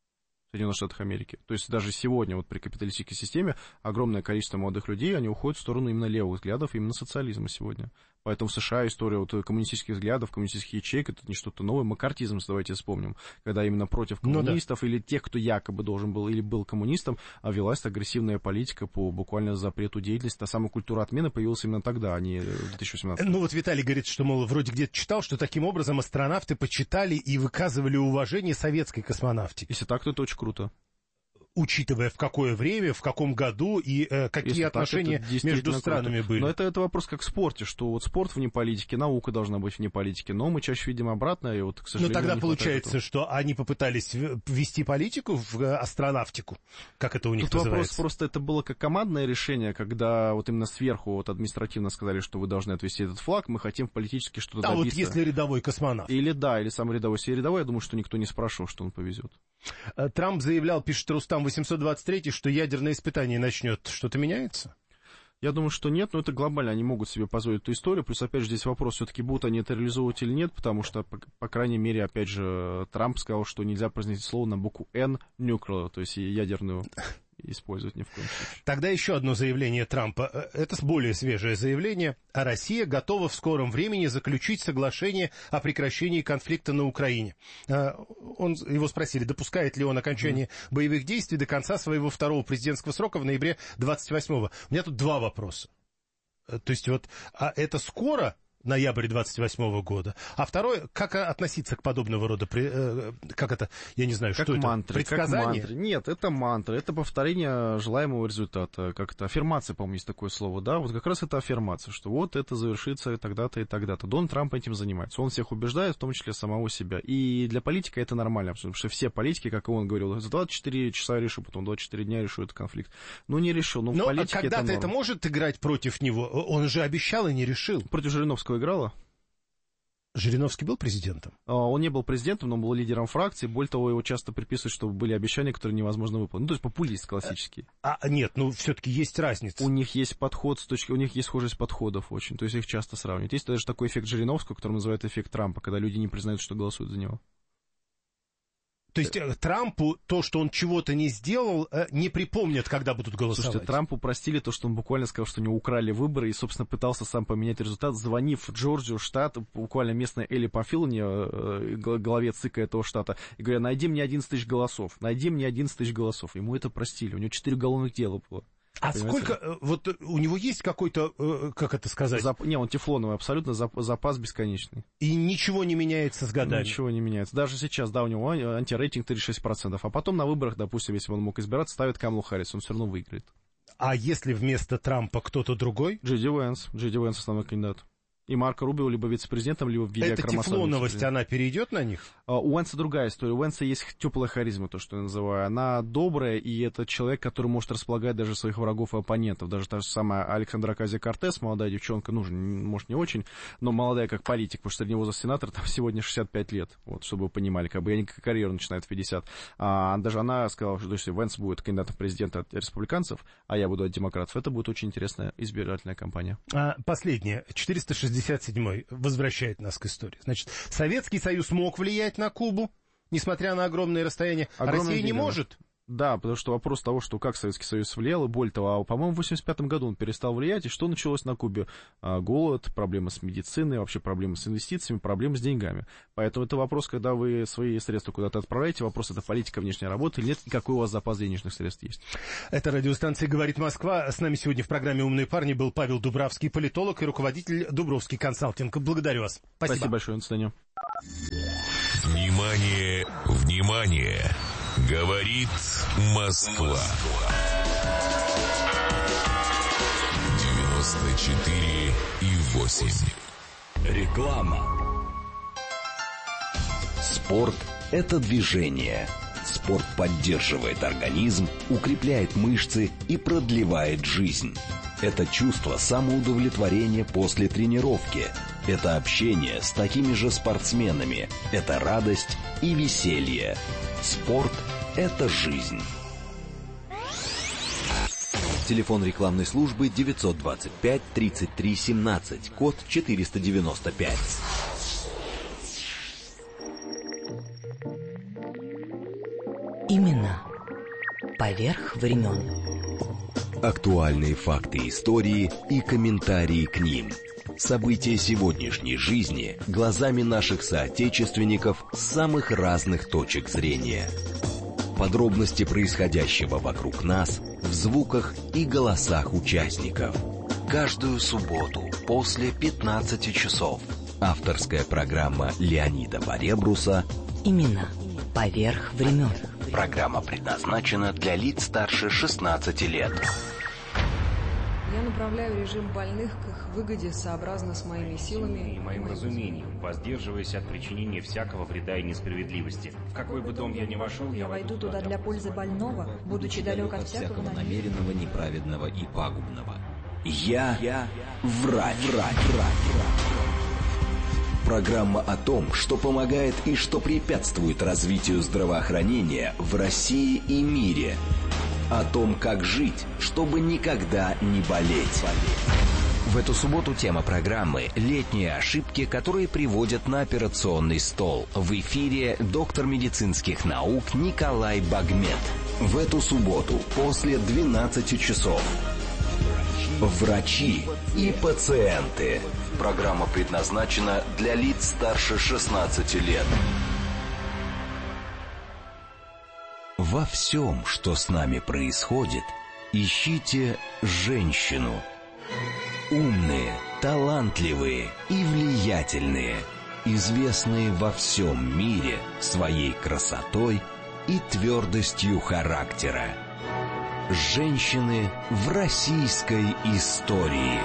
A: в Соединенных Штатах Америки. То есть даже сегодня вот при капиталистической системе огромное количество молодых людей, они уходят в сторону именно левых взглядов, именно социализма сегодня. Поэтому в США история вот коммунистических взглядов, коммунистических ячеек, это не что-то новое. Маккартизм, давайте вспомним, когда именно против коммунистов или тех, кто якобы должен был или был коммунистом, велась агрессивная политика по буквально запрету деятельности. Та самая культура отмены появилась именно тогда, а не в 2018.
B: Ну вот Виталий говорит, что, мол, вроде где-то читал, что таким образом астронавты почитали и выказывали уважение советской космонавтике.
A: Если так, то это очень круто.
B: Учитывая, в какое время, в каком году и какие
A: Если
B: отношения
A: так,
B: между странами
A: круто.
B: были.
A: Но это вопрос как в спорте, что вот спорт вне политики, наука должна быть вне политики, но мы чаще видим обратно, и вот, к сожалению,
B: но тогда
A: не
B: получается, что они попытались ввести политику в астронавтику, как это у них
A: Тут
B: называется.
A: Вопрос просто, это было как командное решение, когда вот именно сверху вот административно сказали, что вы должны отвести этот флаг, мы хотим политически что-то добиться.
B: А вот если рядовой космонавт.
A: Или сам рядовой. Если рядовой, я думаю, что никто не спрашивал, что он повезет.
B: Трамп заявлял, пишет Рустам 823, что ядерное испытание начнет. Что-то меняется?
A: Я думаю, что нет, но это глобально, они могут себе позволить эту историю. Плюс, опять же, здесь вопрос, все-таки будут они это реализовывать или нет, потому что, по крайней мере, опять же, Трамп сказал, что нельзя произнести слово на букву N, nuclear, то есть ядерную использовать ни в коем случае.
B: Тогда еще одно заявление Трампа. Это более свежее заявление. А Россия готова в скором времени заключить соглашение о прекращении конфликта на Украине. Его спросили, допускает ли он окончание боевых действий до конца своего второго президентского срока в ноябре 28-го. У меня тут два вопроса. То есть вот, а это скоро, ноябрь 28-го года? А второе, как относиться к подобного рода, как это, я не знаю,
A: как
B: что
A: мантры,
B: это? Предсказание?
A: Как мантры. Нет, это мантра, это повторение желаемого результата. Как это, аффирмация, по-моему, есть такое слово, да? Вот как раз это аффирмация, что вот это завершится тогда-то и тогда-то. Дональд Трамп этим занимается. Он всех убеждает, в том числе самого себя. И для политика это нормально, потому что все политики, как и он говорил, за 24 часа решу, потом 24 дня решу этот конфликт. Ну, не решил. Но в политике
B: когда-то это может играть против него? Он же обещал и не решил.
A: Против Жириновского играла?
B: Жириновский был президентом?
A: Он не был президентом, но был лидером фракции. Более того, его часто приписывают, что были обещания, которые невозможно выполнить. Ну, то есть популист классический.
B: Нет, все-таки есть разница.
A: У них есть подход, у них есть схожесть подходов очень. То есть их часто сравнивают. Есть даже такой эффект Жириновского, который называют эффект Трампа, когда люди не признают, что голосуют за него.
B: То есть Трампу то, что он чего-то не сделал, не припомнят, когда будут голосовать?
A: Слушайте, Трампу простили то, что он буквально сказал, что у него украли выборы, и, собственно, пытался сам поменять результат, звонив в Джорджию, штат, буквально местной Элли Памфиловне, главе ЦИКа этого штата, и говоря, найди мне 11 тысяч голосов, найди мне 11 тысяч голосов. Ему это простили, у него 4 уголовных дела было.
B: А понимаете? Сколько, вот у него есть какой-то, как это сказать?
A: Он тефлоновый, абсолютно запас бесконечный.
B: И ничего не меняется с годами?
A: Ничего не меняется. Даже сейчас, да, у него антирейтинг 36%, а потом на выборах, допустим, если бы он мог избираться, ставит Камалу Харрис, он все равно выиграет.
B: А если вместо Трампа кто-то другой?
A: Джей Ди Вэнс основной кандидат. И Марко Рубио либо вице-президентом, либо в виде
B: Это тефлоновость, она перейдет на них?
A: У Вэнса другая история. У Вэнса есть теплая харизма, то, что я называю. Она добрая, и это человек, который может располагать даже своих врагов и оппонентов. Даже та же самая Александра Оказио-Кортес, молодая девчонка, может, не очень, но молодая как политик, потому что средний возраст сенатора там сегодня 65 лет. Вот, чтобы вы понимали, как бы они карьеру начинают в 50. Даже она сказала, что если Вэнс будет кандидатом в президента от республиканцев, а я буду от демократов, это будет очень интересная избирательная кампания.
B: Последнее. 467-й возвращает нас к истории. Значит, Советский Союз мог влиять на Кубу, несмотря на огромные расстояния. Россия не может.
A: Да, потому что вопрос того, что как Советский Союз влиял, и более того, по-моему, в 1985 году он перестал влиять, и что началось на Кубе? Голод, проблемы с медициной, вообще проблемы с инвестициями, проблемы с деньгами. Поэтому это вопрос, когда вы свои средства куда-то отправляете, вопрос, это политика внешней работы или нет, и какой у вас запас денежных средств есть.
B: Это радиостанция «Говорит Москва». С нами сегодня в программе «Умные парни» был Павел Дубравский, политолог и руководитель Дубровский консалтинг. Благодарю вас.
A: Спасибо большое, до свидания.
C: Внимание, внимание! Говорит Москва. 94,8.
F: Реклама.
D: Спорт – это движение. Спорт поддерживает организм, укрепляет мышцы и продлевает жизнь. Это чувство самоудовлетворения после тренировки. Это общение с такими же спортсменами. Это радость и веселье. Спорт – это жизнь. Телефон рекламной службы 925-33-17, код 495.
G: Именно поверх времен.
D: Актуальные факты истории и комментарии к ним. События сегодняшней жизни глазами наших соотечественников с самых разных точек зрения. Подробности происходящего вокруг нас в звуках и голосах участников. Каждую субботу после 15 часов. Авторская программа Леонида Поребруса
G: Именно поверх времен.
D: Программа предназначена для лиц старше 16 лет.
H: Я направляю режим больных к их выгоде сообразно с моими силами
I: и моим разумением, воздерживаясь от причинения всякого вреда и несправедливости. В какой бы дом я ни вошел,
J: я войду туда для пользы больного, будучи далек от всякого
D: намеренного, неправедного и пагубного. Я врач. Программа о том, что помогает и что препятствует развитию здравоохранения в России и мире. О том, как жить, чтобы никогда не болеть. В эту субботу тема программы «Летние ошибки, которые приводят на операционный стол». В эфире доктор медицинских наук Николай Багмет. В эту субботу после 12 часов. Врачи и пациенты. Программа предназначена для лиц старше 16 лет. Во всем, что с нами происходит, ищите женщину. Умные, талантливые и влиятельные, известные во всем мире своей красотой и твердостью характера. Женщины в российской истории.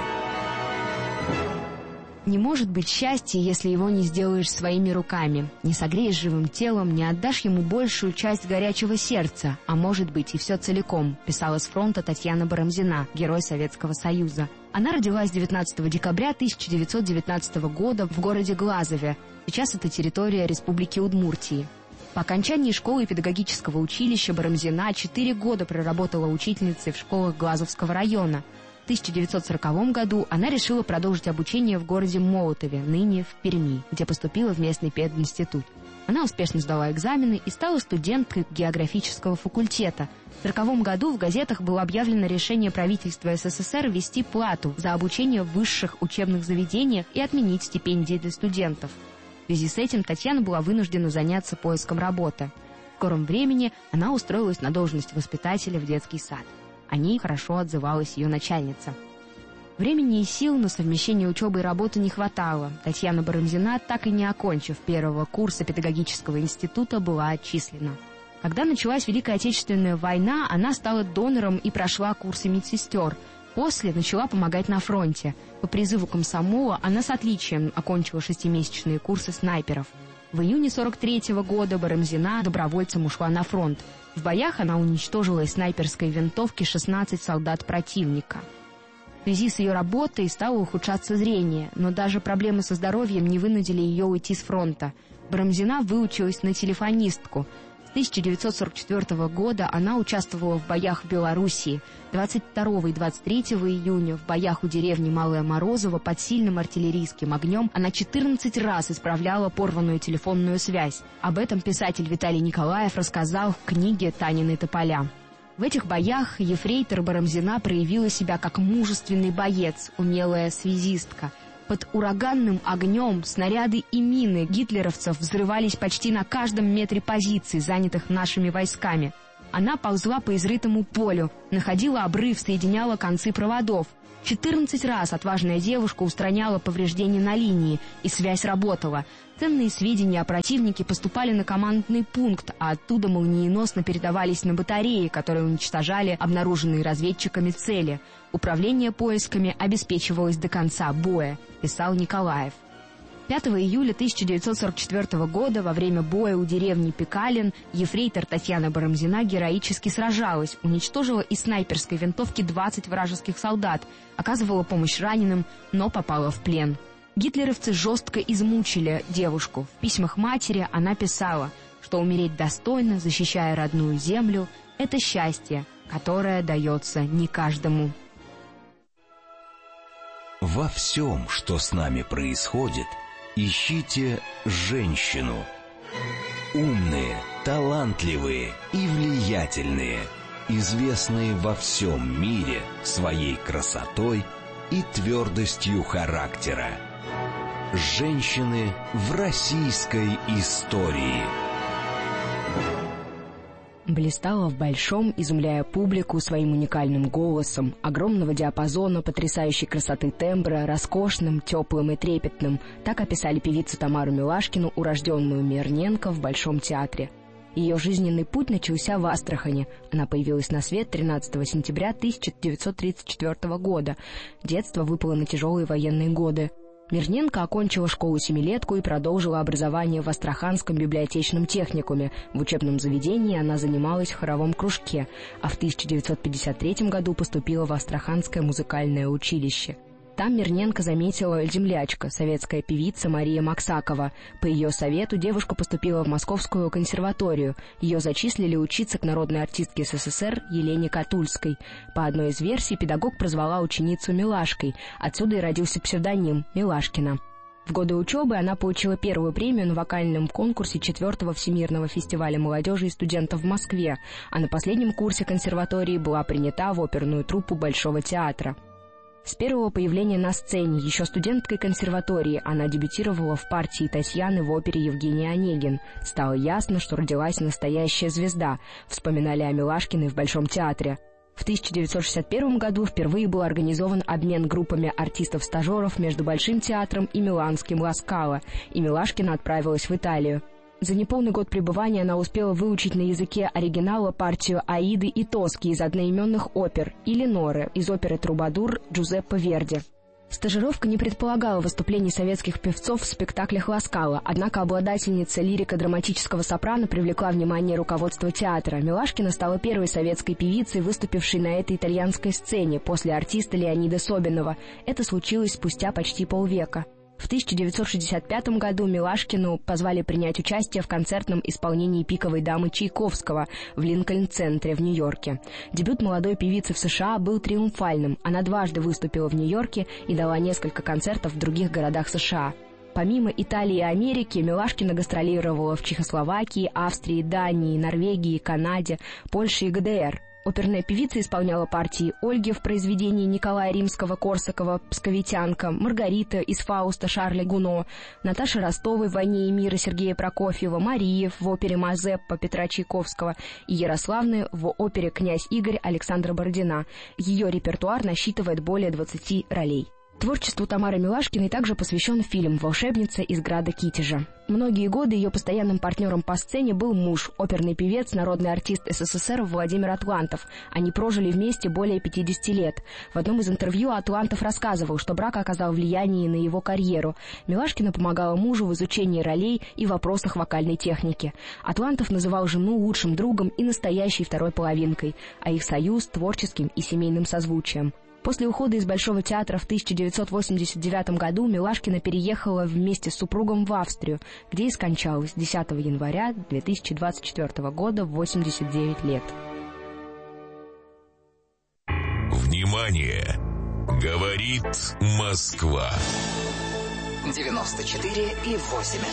E: Не может быть счастья, если его не сделаешь своими руками, не согреешь живым телом, не отдашь ему большую часть горячего сердца, а может быть и все целиком, писала с фронта Татьяна Барамзина, герой Советского Союза. Она родилась 19 декабря 1919 года в городе Глазове. Сейчас это территория Республики Удмуртии. По окончании школы и педагогического училища Барамзина 4 года проработала учительницей в школах Глазовского района. В 1940 году она решила продолжить обучение в городе Молотове, ныне в Перми, где поступила в местный пединститут. Она успешно сдала экзамены и стала студенткой географического факультета. В 1940 году в газетах было объявлено решение правительства СССР ввести плату за обучение в высших учебных заведениях и отменить стипендии для студентов. В связи с этим Татьяна была вынуждена заняться поиском работы. В скором времени она устроилась на должность воспитателя в детский сад. О ней хорошо отзывалась ее начальница. Времени и сил на совмещение учебы и работы не хватало. Татьяна Барамзина, так и не окончив первого курса педагогического института, была отчислена. Когда началась Великая Отечественная война, она стала донором и прошла курсы медсестер. После начала помогать на фронте. По призыву комсомола она с отличием окончила 6-месячные курсы снайперов. В июне 1943 года Барамзина добровольцем ушла на фронт. В боях она уничтожила из снайперской винтовки 16 солдат противника. В связи с ее работой стало ухудшаться зрение, но даже проблемы со здоровьем не вынудили ее уйти с фронта. Барамзина выучилась на телефонистку. С 1944 года она участвовала в боях в Белоруссии. 22 и 23 июня в боях у деревни Малая Морозово под сильным артиллерийским огнем она 14 раз исправляла порванную телефонную связь. Об этом писатель Виталий Николаев рассказал в книге «Танины тополя». В этих боях ефрейтор Барамзина проявила себя как мужественный боец, умелая связистка. Под ураганным огнем снаряды и мины гитлеровцев взрывались почти на каждом метре позиций, занятых нашими войсками. Она ползла по изрытому полю, находила обрыв, соединяла концы проводов. 14 раз отважная девушка устраняла повреждения на линии, и связь работала. Ценные сведения о противнике поступали на командный пункт, а оттуда молниеносно передавались на батареи, которые уничтожали обнаруженные разведчиками цели. Управление поисками обеспечивалось до конца боя, писал Николаев. 5 июля 1944 года во время боя у деревни Пекалин ефрейтор Татьяна Барамзина героически сражалась, уничтожила из снайперской винтовки 20 вражеских солдат, оказывала помощь раненым, но попала в плен. Гитлеровцы жестко измучили девушку. В письмах матери она писала, что умереть достойно, защищая родную землю, это счастье, которое дается не каждому.
D: Во всем, что с нами происходит, ищите женщину. Умные, талантливые и влиятельные, известные во всем мире своей красотой и твердостью характера. Женщины в российской истории.
E: Блистала в большом, изумляя публику своим уникальным голосом, огромного диапазона, потрясающей красоты тембра, роскошным, теплым и трепетным. Так описали певицу Тамару Милашкину, урожденную Мирненко, в Большом театре. Ее жизненный путь начался в Астрахани. Она появилась на свет 13 сентября 1934 года. Детство выпало на тяжелые военные годы. Мирненко окончила школу-семилетку и продолжила образование в Астраханском библиотечном техникуме. В учебном заведении она занималась в хоровом кружке, а в 1953 году поступила в Астраханское музыкальное училище. Там Мирненко заметила землячка, советская певица Мария Максакова. По ее совету девушка поступила в Московскую консерваторию. Ее зачислили учиться к народной артистке СССР Елене Катульской. По одной из версий педагог прозвала ученицу Милашкой. Отсюда и родился псевдоним Милашкина. В годы учебы она получила первую премию на вокальном конкурсе 4-го Всемирного фестиваля молодежи и студентов в Москве, а на последнем курсе консерватории была принята в оперную труппу Большого театра. С первого появления на сцене, еще студенткой консерватории, она дебютировала в партии Татьяны в опере «Евгений Онегин». Стало ясно, что родилась настоящая звезда, вспоминали о Милашкиной в Большом театре. В 1961 году впервые был организован обмен группами артистов-стажеров между Большим театром и Миланским «Ла Скала», и Милашкина отправилась в Италию. За неполный год пребывания она успела выучить на языке оригинала партию «Аиды и Тоски» из одноименных опер и «Леноры» из оперы «Трубадур» Джузеппе Верди. Стажировка не предполагала выступлений советских певцов в спектаклях «Ла Скала», однако обладательница лирико-драматического сопрано привлекла внимание руководства театра. Милашкина стала первой советской певицей, выступившей на этой итальянской сцене после артиста Леонида Собинова. Это случилось спустя почти полвека. В 1965 году Милашкину позвали принять участие в концертном исполнении «Пиковой дамы» Чайковского в Линкольн-центре в Нью-Йорке. Дебют молодой певицы в США был триумфальным. Она дважды выступила в Нью-Йорке и дала несколько концертов в других городах США. Помимо Италии и Америки, Милашкина гастролировала в Чехословакии, Австрии, Дании, Норвегии, Канаде, Польше и ГДР. Оперная певица исполняла партии Ольги в произведении Николая Римского-Корсакова «Псковитянка», Маргарита из «Фауста» Шарля Гуно, Наташи Ростовой в «Войне и мире» Сергея Прокофьева, Марии в опере «Мазеппа» Петра Чайковского и Ярославны в опере «Князь Игорь» Александра Бородина. Ее репертуар насчитывает более 20 ролей. Творчеству Тамары Милашкиной также посвящен фильм «Волшебница из града Китежа». Многие годы ее постоянным партнером по сцене был муж, оперный певец, народный артист СССР Владимир Атлантов. Они прожили вместе более 50 лет. В одном из интервью Атлантов рассказывал, что брак оказал влияние на его карьеру. Милашкина помогала мужу в изучении ролей и вопросах вокальной техники. Атлантов называл жену лучшим другом и настоящей второй половинкой, а их союз – творческим и семейным созвучием. После ухода из Большого театра в 1989 году Милашкина переехала вместе с супругом в Австрию, где и скончалась 10 января 2024 года в 89 лет.
C: Внимание! Говорит Москва.
K: 94,8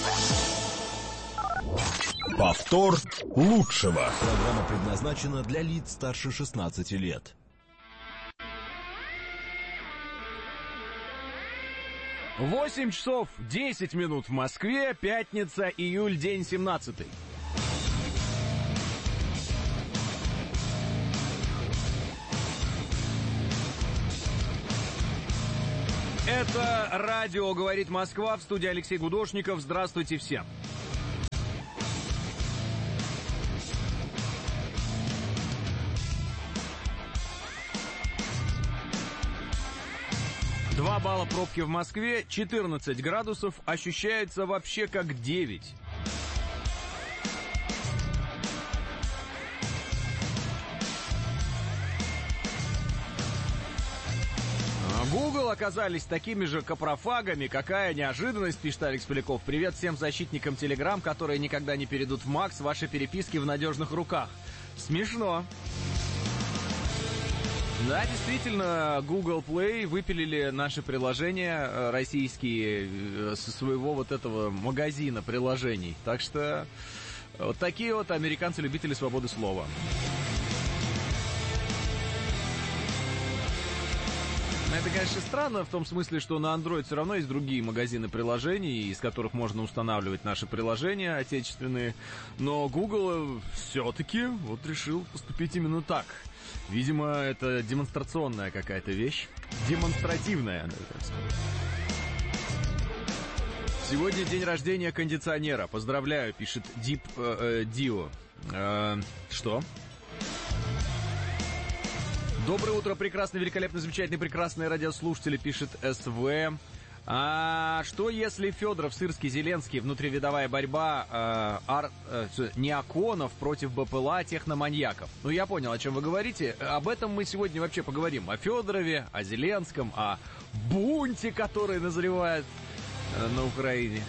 K: FM.
F: Повтор лучшего. Программа предназначена для лиц старше 16 лет.
L: 8 часов 10 минут в Москве, пятница, июль, день 17. Это радио «Говорит Москва», в студии Алексей Гудошников. Здравствуйте всем. Два балла пробки в Москве, 14 градусов, ощущается вообще как 9. Google оказались такими же капрофагами. Какая неожиданность, пишет Алекс Поляков. Привет всем защитникам Telegram, которые никогда не перейдут в Макс. Ваши переписки в надежных руках. Смешно. Да, действительно, Google Play выпилили наши приложения российские со своего вот этого магазина приложений. Так что вот такие вот американцы-любители свободы слова. Это, конечно, странно в том смысле, что на Android все равно есть другие магазины приложений, из которых можно устанавливать наши приложения отечественные. Но Google все-таки вот решил поступить именно так. Видимо, это демонстрационная какая-то вещь. Демонстративная, так сказать. Сегодня день рождения кондиционера. Поздравляю, пишет Deep Dio. Что? Доброе утро, прекрасный, великолепный, замечательный, прекрасные радиослушатели, пишет СВ. А что если Федоров, Сырский, Зеленский, внутривидовая борьба неоконов против БПЛА техноманьяков? Ну, я понял, о чем вы говорите. Об этом мы сегодня вообще поговорим. О Федорове, о Зеленском, о бунте, который назревает на Украине.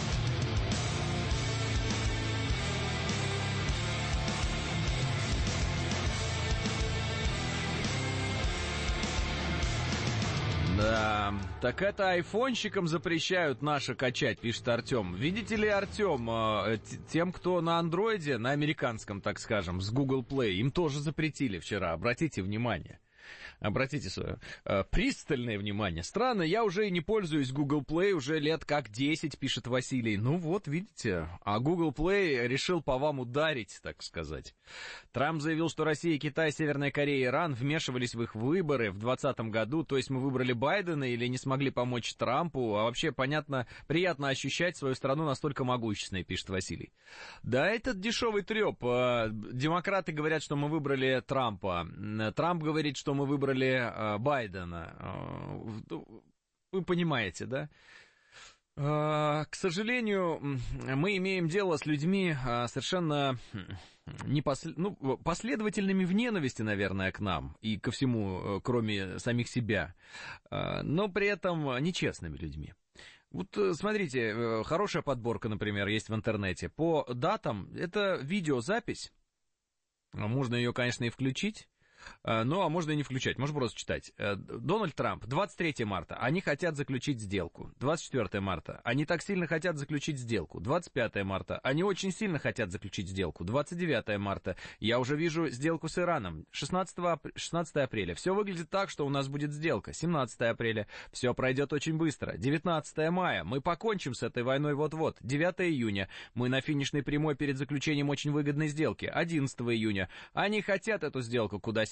L: Да, так это айфонщикам запрещают наше качать, пишет Артем. Видите ли, Артем, тем, кто на андроиде, на американском, так скажем, с Google Play, им тоже запретили вчера, обратите внимание. Обратите свое пристальное внимание. Странно, я уже и не пользуюсь Google Play уже лет как 10, пишет Василий. Ну вот, видите, а Google Play решил по вам ударить, так сказать. Трамп заявил, что Россия, Китай, Северная Корея и Иран вмешивались в их выборы в 2020 году. То есть мы выбрали Байдена или не смогли помочь Трампу. А вообще, понятно, приятно ощущать свою страну настолько могущественной, пишет Василий. Да, этот дешевый треп. Демократы говорят, что мы выбрали Трампа. Трамп говорит, что мы выбрали Байдена. Вы понимаете, да? К сожалению, мы имеем дело с людьми совершенно последовательными в ненависти, наверное, к нам и ко всему, кроме самих себя, но при этом нечестными людьми. Вот смотрите, хорошая подборка, например, есть в интернете. По датам это видеозапись, можно ее, конечно, и включить. Ну, а можно и не включать, можно просто читать. Дональд Трамп, 23 марта, они хотят заключить сделку. 24 марта, они так сильно хотят заключить сделку. 25 марта, они очень сильно хотят заключить сделку. 29 марта, я уже вижу сделку с Ираном. 16 апреля, все выглядит так, что у нас будет сделка. 17 апреля, все пройдет очень быстро. 19 мая, мы покончим с этой войной вот-вот. 9 июня, мы на финишной прямой перед заключением очень выгодной сделки. 11 июня, они хотят эту сделку куда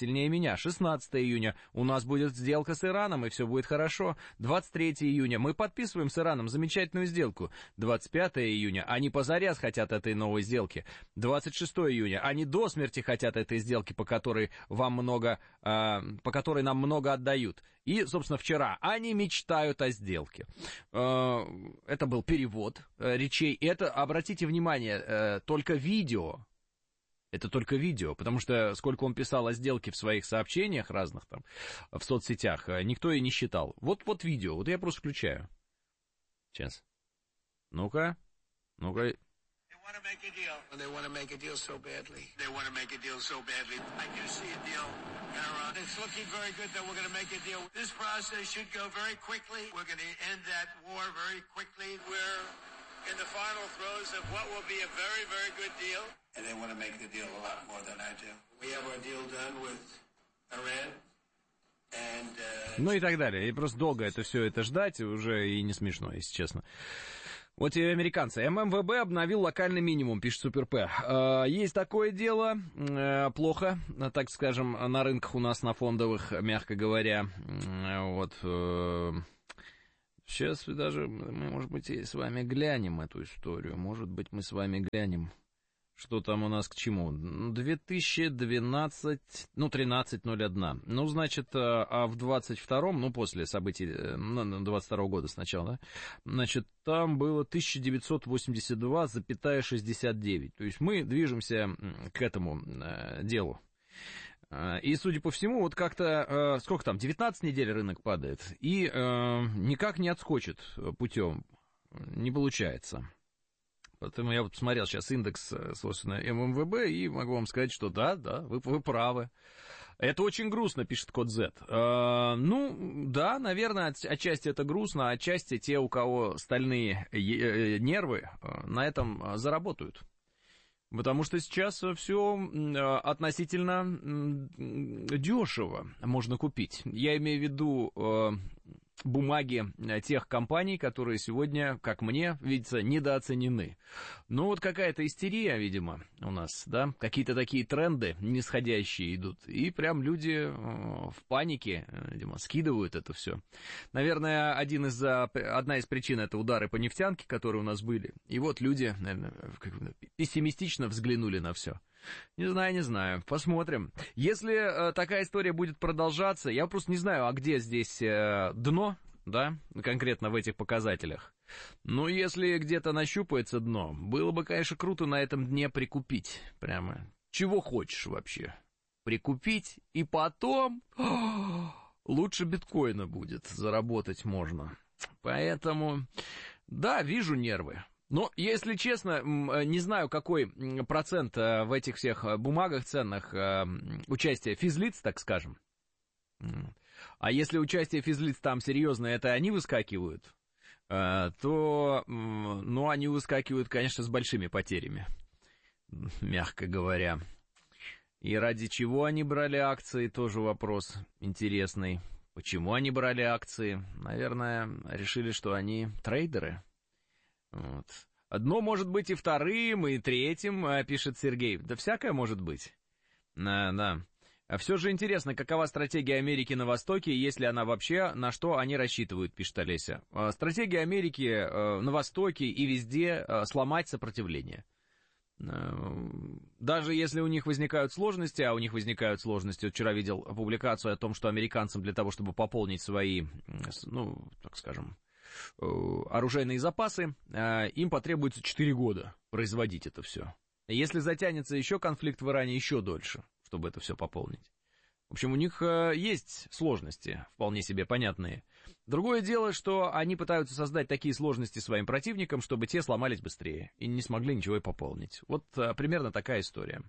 L: сильнее меня. 16 июня у нас будет сделка с Ираном, и все будет хорошо. 23 июня мы подписываем с Ираном замечательную сделку. 25 июня они позарез хотят этой новой сделки. 26 июня они до смерти хотят этой сделки, по которой нам много отдают. И, собственно, вчера они мечтают о сделке. Это был перевод речей. Это, обратите внимание, только видео. Это только видео, потому что сколько он писал о сделке в своих сообщениях разных там в соцсетях, никто и не считал. Вот видео, вот я просто включаю. Сейчас. Ну-ка.
K: Want to make a deal. They want to make a deal so badly. They want to make a deal so badly. I do see a deal in Iran. It's looking very good that we're going to make a deal. This process should go very quickly. We're going to end that war very quickly. We're in the final throes of what will be a very, very good deal. And they want to make the deal a lot more than I do. We have our deal done with Iran.
L: Ну и так далее. И просто долго все это ждать уже и не смешно, если честно. Вот и американцы. ММВБ обновил локальный минимум, пишет Супер П. Есть такое дело, плохо, так скажем, на рынках у нас, на фондовых, мягко говоря. Вот. Сейчас мы, может быть, и с вами глянем эту историю. Может быть, мы с вами глянем, что там у нас к чему. 2012, 13.01. Ну, значит, а в 22-м, после событий 22-го года сначала, да, значит, там было 1982,69. То есть мы движемся к этому делу. И, судя по всему, вот как-то, сколько там, 19 недель рынок падает, и никак не отскочит путем, не получается. Поэтому я вот посмотрел сейчас индекс, собственно, ММВБ, и могу вам сказать, что да, вы правы. Это очень грустно, пишет Код Z. Да, наверное, отчасти это грустно, а отчасти те, у кого стальные нервы, на этом заработают. Потому что сейчас все относительно дешево можно купить. Я имею в виду бумаги тех компаний, которые сегодня, как мне видится, недооценены. Ну, вот какая-то истерия, видимо, у нас, да, какие-то такие тренды нисходящие идут, и прям люди в панике, видимо, скидывают это все. Наверное, одна из причин — это удары по нефтянке, которые у нас были, и вот люди, наверное, пессимистично взглянули на все. Не знаю, посмотрим. Если такая история будет продолжаться, я просто не знаю, а где здесь дно, да, конкретно в этих показателях. Но если где-то нащупается дно, было бы, конечно, круто на этом дне прикупить. Прямо чего хочешь вообще. Прикупить, и потом лучше биткоина будет, заработать можно. Поэтому, да, вижу нервы. Но, если честно, не знаю, какой процент в этих всех бумагах ценных участия физлиц, так скажем. А если участие физлиц там серьезное, это они выскакивают, то, они выскакивают, конечно, с большими потерями, мягко говоря. И ради чего они брали акции, тоже вопрос интересный. Почему они брали акции? Наверное, решили, что они трейдеры. Вот. Одно может быть и вторым, и третьим, пишет Сергей. Да всякое может быть. Да. А все же интересно, какова стратегия Америки на Востоке, если она вообще, на что они рассчитывают, пишет Олеся. Стратегия Америки на Востоке и везде сломать сопротивление. Даже если у них возникают сложности, а у них возникают сложности, вчера видел публикацию о том, что американцам для того, чтобы пополнить свои, так скажем, оружейные запасы, им потребуется 4 года производить это все. Если затянется еще конфликт в Иране, еще дольше, чтобы это все пополнить. В общем, у них есть сложности, вполне себе понятные. Другое дело, что они пытаются создать такие сложности своим противникам, чтобы те сломались быстрее и не смогли ничего и пополнить. Вот примерно такая история.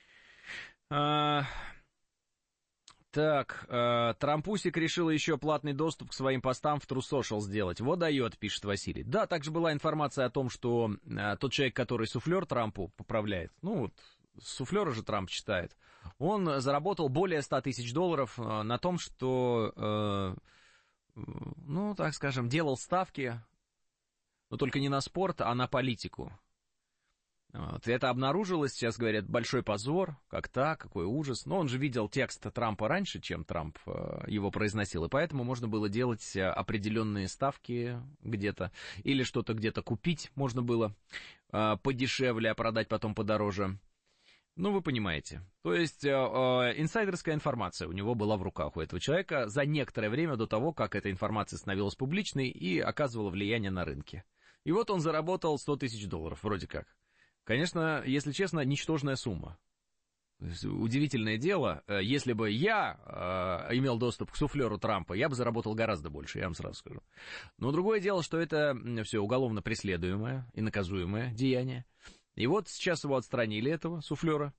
L: Так, Трампусик решил еще платный доступ к своим постам в True Social сделать. Вот дает, пишет Василий. Да, также была информация о том, что тот человек, который суфлер Трампу поправляет, суфлера же Трамп читает, он заработал более $100 тысяч на том, что, так скажем, делал ставки, но только не на спорт, а на политику. Вот. Это обнаружилось, сейчас говорят, большой позор, как так, какой ужас. Но он же видел текст Трампа раньше, чем Трамп его произносил, и поэтому можно было делать определенные ставки где-то, или что-то где-то купить можно было подешевле, а продать потом подороже. Ну, вы понимаете. То есть инсайдерская информация у него была в руках у этого человека за некоторое время до того, как эта информация становилась публичной и оказывала влияние на рынке. И вот он заработал $100 тысяч, вроде как. Конечно, если честно, ничтожная сумма. Удивительное дело, если бы я имел доступ к суфлеру Трампа, я бы заработал гораздо больше, я вам сразу скажу. Но другое дело, что это все уголовно преследуемое и наказуемое деяние. И вот сейчас его отстранили, этого суфлера,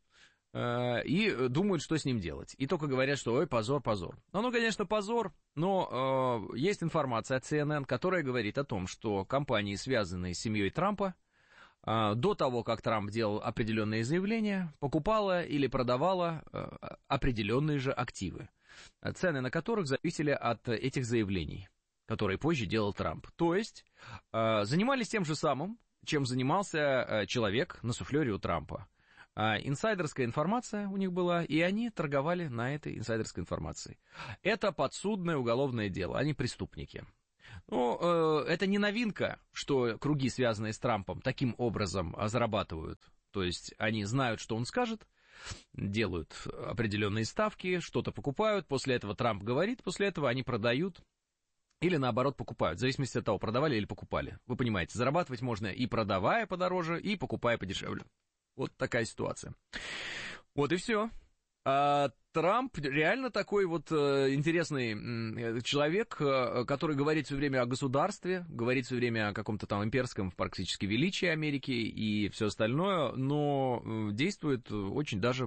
L: и думают, что с ним делать. И только говорят, что ой, позор, позор. Ну, конечно, позор, но есть информация от CNN, которая говорит о том, что компании, связанные с семьей Трампа, до того, как Трамп делал определенные заявления, покупала или продавала определенные же активы, цены на которых зависели от этих заявлений, которые позже делал Трамп. То есть занимались тем же самым, чем занимался человек на суфлере у Трампа. Инсайдерская информация у них была, и они торговали на этой инсайдерской информации. Это подсудное уголовное дело, они преступники. Ну, это не новинка, что круги, связанные с Трампом, таким образом зарабатывают. То есть они знают, что он скажет, делают определенные ставки, что-то покупают, после этого Трамп говорит, после этого они продают или, наоборот, покупают, в зависимости от того, продавали или покупали. Вы понимаете, зарабатывать можно и продавая подороже, и покупая подешевле. Вот такая ситуация. Вот и все. Трамп реально такой вот интересный человек, который говорит все время о государстве, говорит все время о каком-то там имперском практически величии Америки и все остальное, но действует очень даже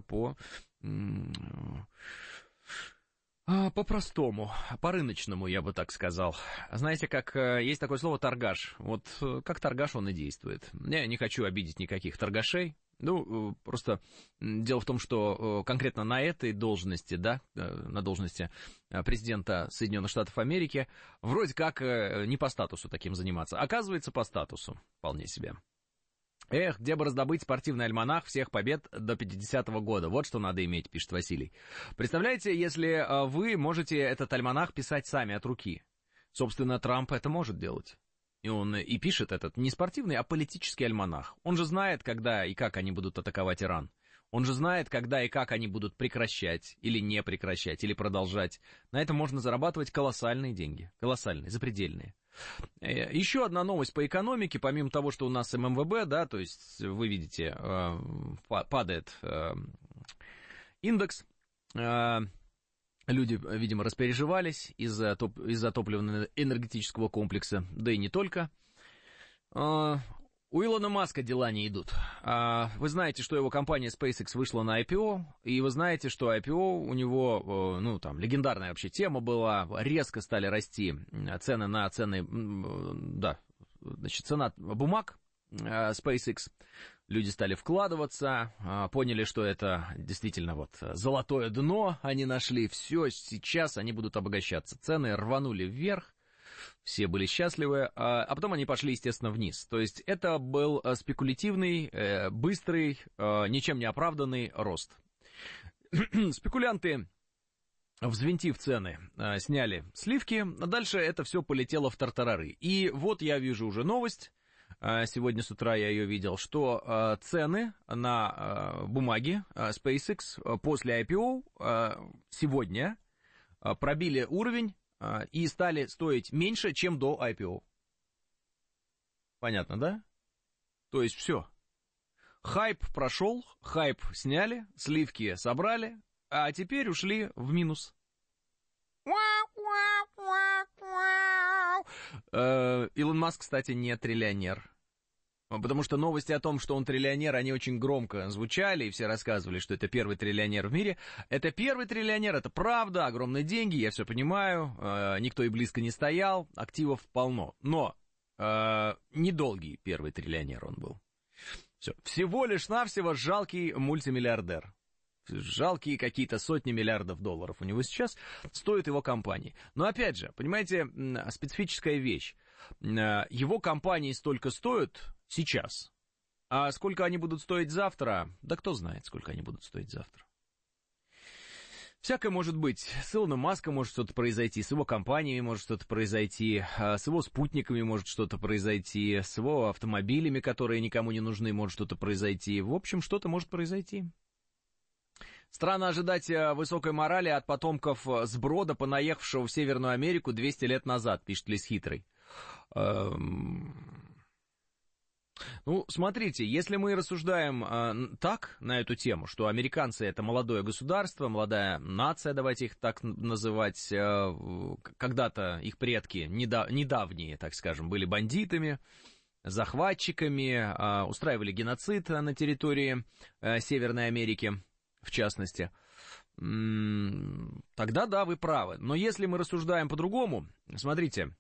L: по-простому, по-рыночному, я бы так сказал. Знаете, как есть такое слово «торгаш». Вот как торгаш он и действует. Я не хочу обидеть никаких торгашей. Ну, просто дело в том, что конкретно на этой должности, да, на должности президента Соединенных Штатов Америки, вроде как не по статусу таким заниматься. Оказывается, по статусу вполне себе. Эх, где бы раздобыть спортивный альманах всех побед до 50-го года. Вот что надо иметь, пишет Василий. Представляете, если вы можете этот альманах писать сами от руки. Собственно, Трамп это может делать. И он и пишет этот не спортивный, а политический альманах. Он же знает, когда и как они будут атаковать Иран. Он же знает, когда и как они будут прекращать, или не прекращать, или продолжать. На этом можно зарабатывать колоссальные деньги. Колоссальные, запредельные. Еще одна новость по экономике, помимо того, что у нас ММВБ, да, то есть вы видите, падает индекс. Люди, видимо, распереживались из-за топливно-энергетического комплекса, да и не только. У Илона Маска дела не идут. Вы знаете, что его компания SpaceX вышла на IPO, и вы знаете, что IPO у него, ну, там, легендарная вообще тема была, резко стали расти цены на цена бумаг SpaceX. Люди стали вкладываться, поняли, что это действительно вот золотое дно они нашли, все, сейчас они будут обогащаться. Цены рванули вверх, все были счастливы, а потом они пошли, естественно, вниз. То есть это был спекулятивный, быстрый, ничем не оправданный рост. Спекулянты, взвинтив цены, сняли сливки, а дальше это все полетело в тартарары. И вот я вижу уже новость. Сегодня с утра я ее видел, что цены на бумаги SpaceX после IPO сегодня пробили уровень и стали стоить меньше, чем до IPO. Понятно, да? То есть все. Хайп прошел, хайп сняли, сливки собрали, а теперь ушли в минус. Илон Маск, кстати, не триллионер. Потому что новости о том, что он триллионер, они очень громко звучали, и все рассказывали, что это первый триллионер в мире. Это первый триллионер, это правда, огромные деньги, я все понимаю, никто и близко не стоял, активов полно. Но недолгий первый триллионер он был. Все. Всего лишь навсего жалкий мультимиллиардер. Жалкие какие-то сотни миллиардов долларов у него сейчас стоит его компании. Но опять же, понимаете, специфическая вещь. Его компании столько стоят сейчас, А сколько они будут стоить завтра? Да кто знает, сколько они будут стоить завтра. Всякое может быть. С Илоном Маском может что-то произойти, с его компаниями может что-то произойти, с его спутниками может что-то произойти, с его автомобилями, которые никому не нужны, может что-то произойти. В общем, что-то может произойти. Странно ожидать высокой морали от потомков сброда, понаехавшего в Северную Америку 200 лет назад, пишет Лис Хитрый. Ну, смотрите, если мы рассуждаем так на эту тему, что американцы — это молодое государство, молодая нация, давайте их так называть, когда-то их предки, недавние, так скажем, были бандитами, захватчиками, устраивали геноцид на территории Северной Америки, в частности, тогда да, вы правы. Но если мы рассуждаем по-другому, смотрите,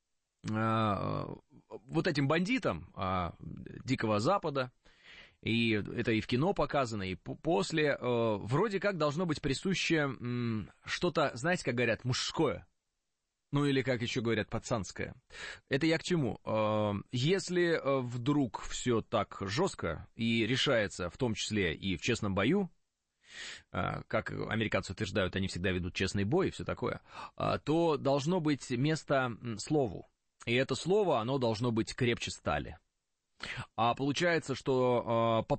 L: вот этим бандитам Дикого Запада, и это и в кино показано, и после, вроде как должно быть присуще что-то, знаете, как говорят, мужское. Ну или, как еще говорят, пацанское. Это я к чему? Если вдруг все так жестко и решается, в том числе и в честном бою, как американцы утверждают, они всегда ведут честный бой и все такое, то должно быть место слову. И это слово, оно должно быть крепче стали. А получается, что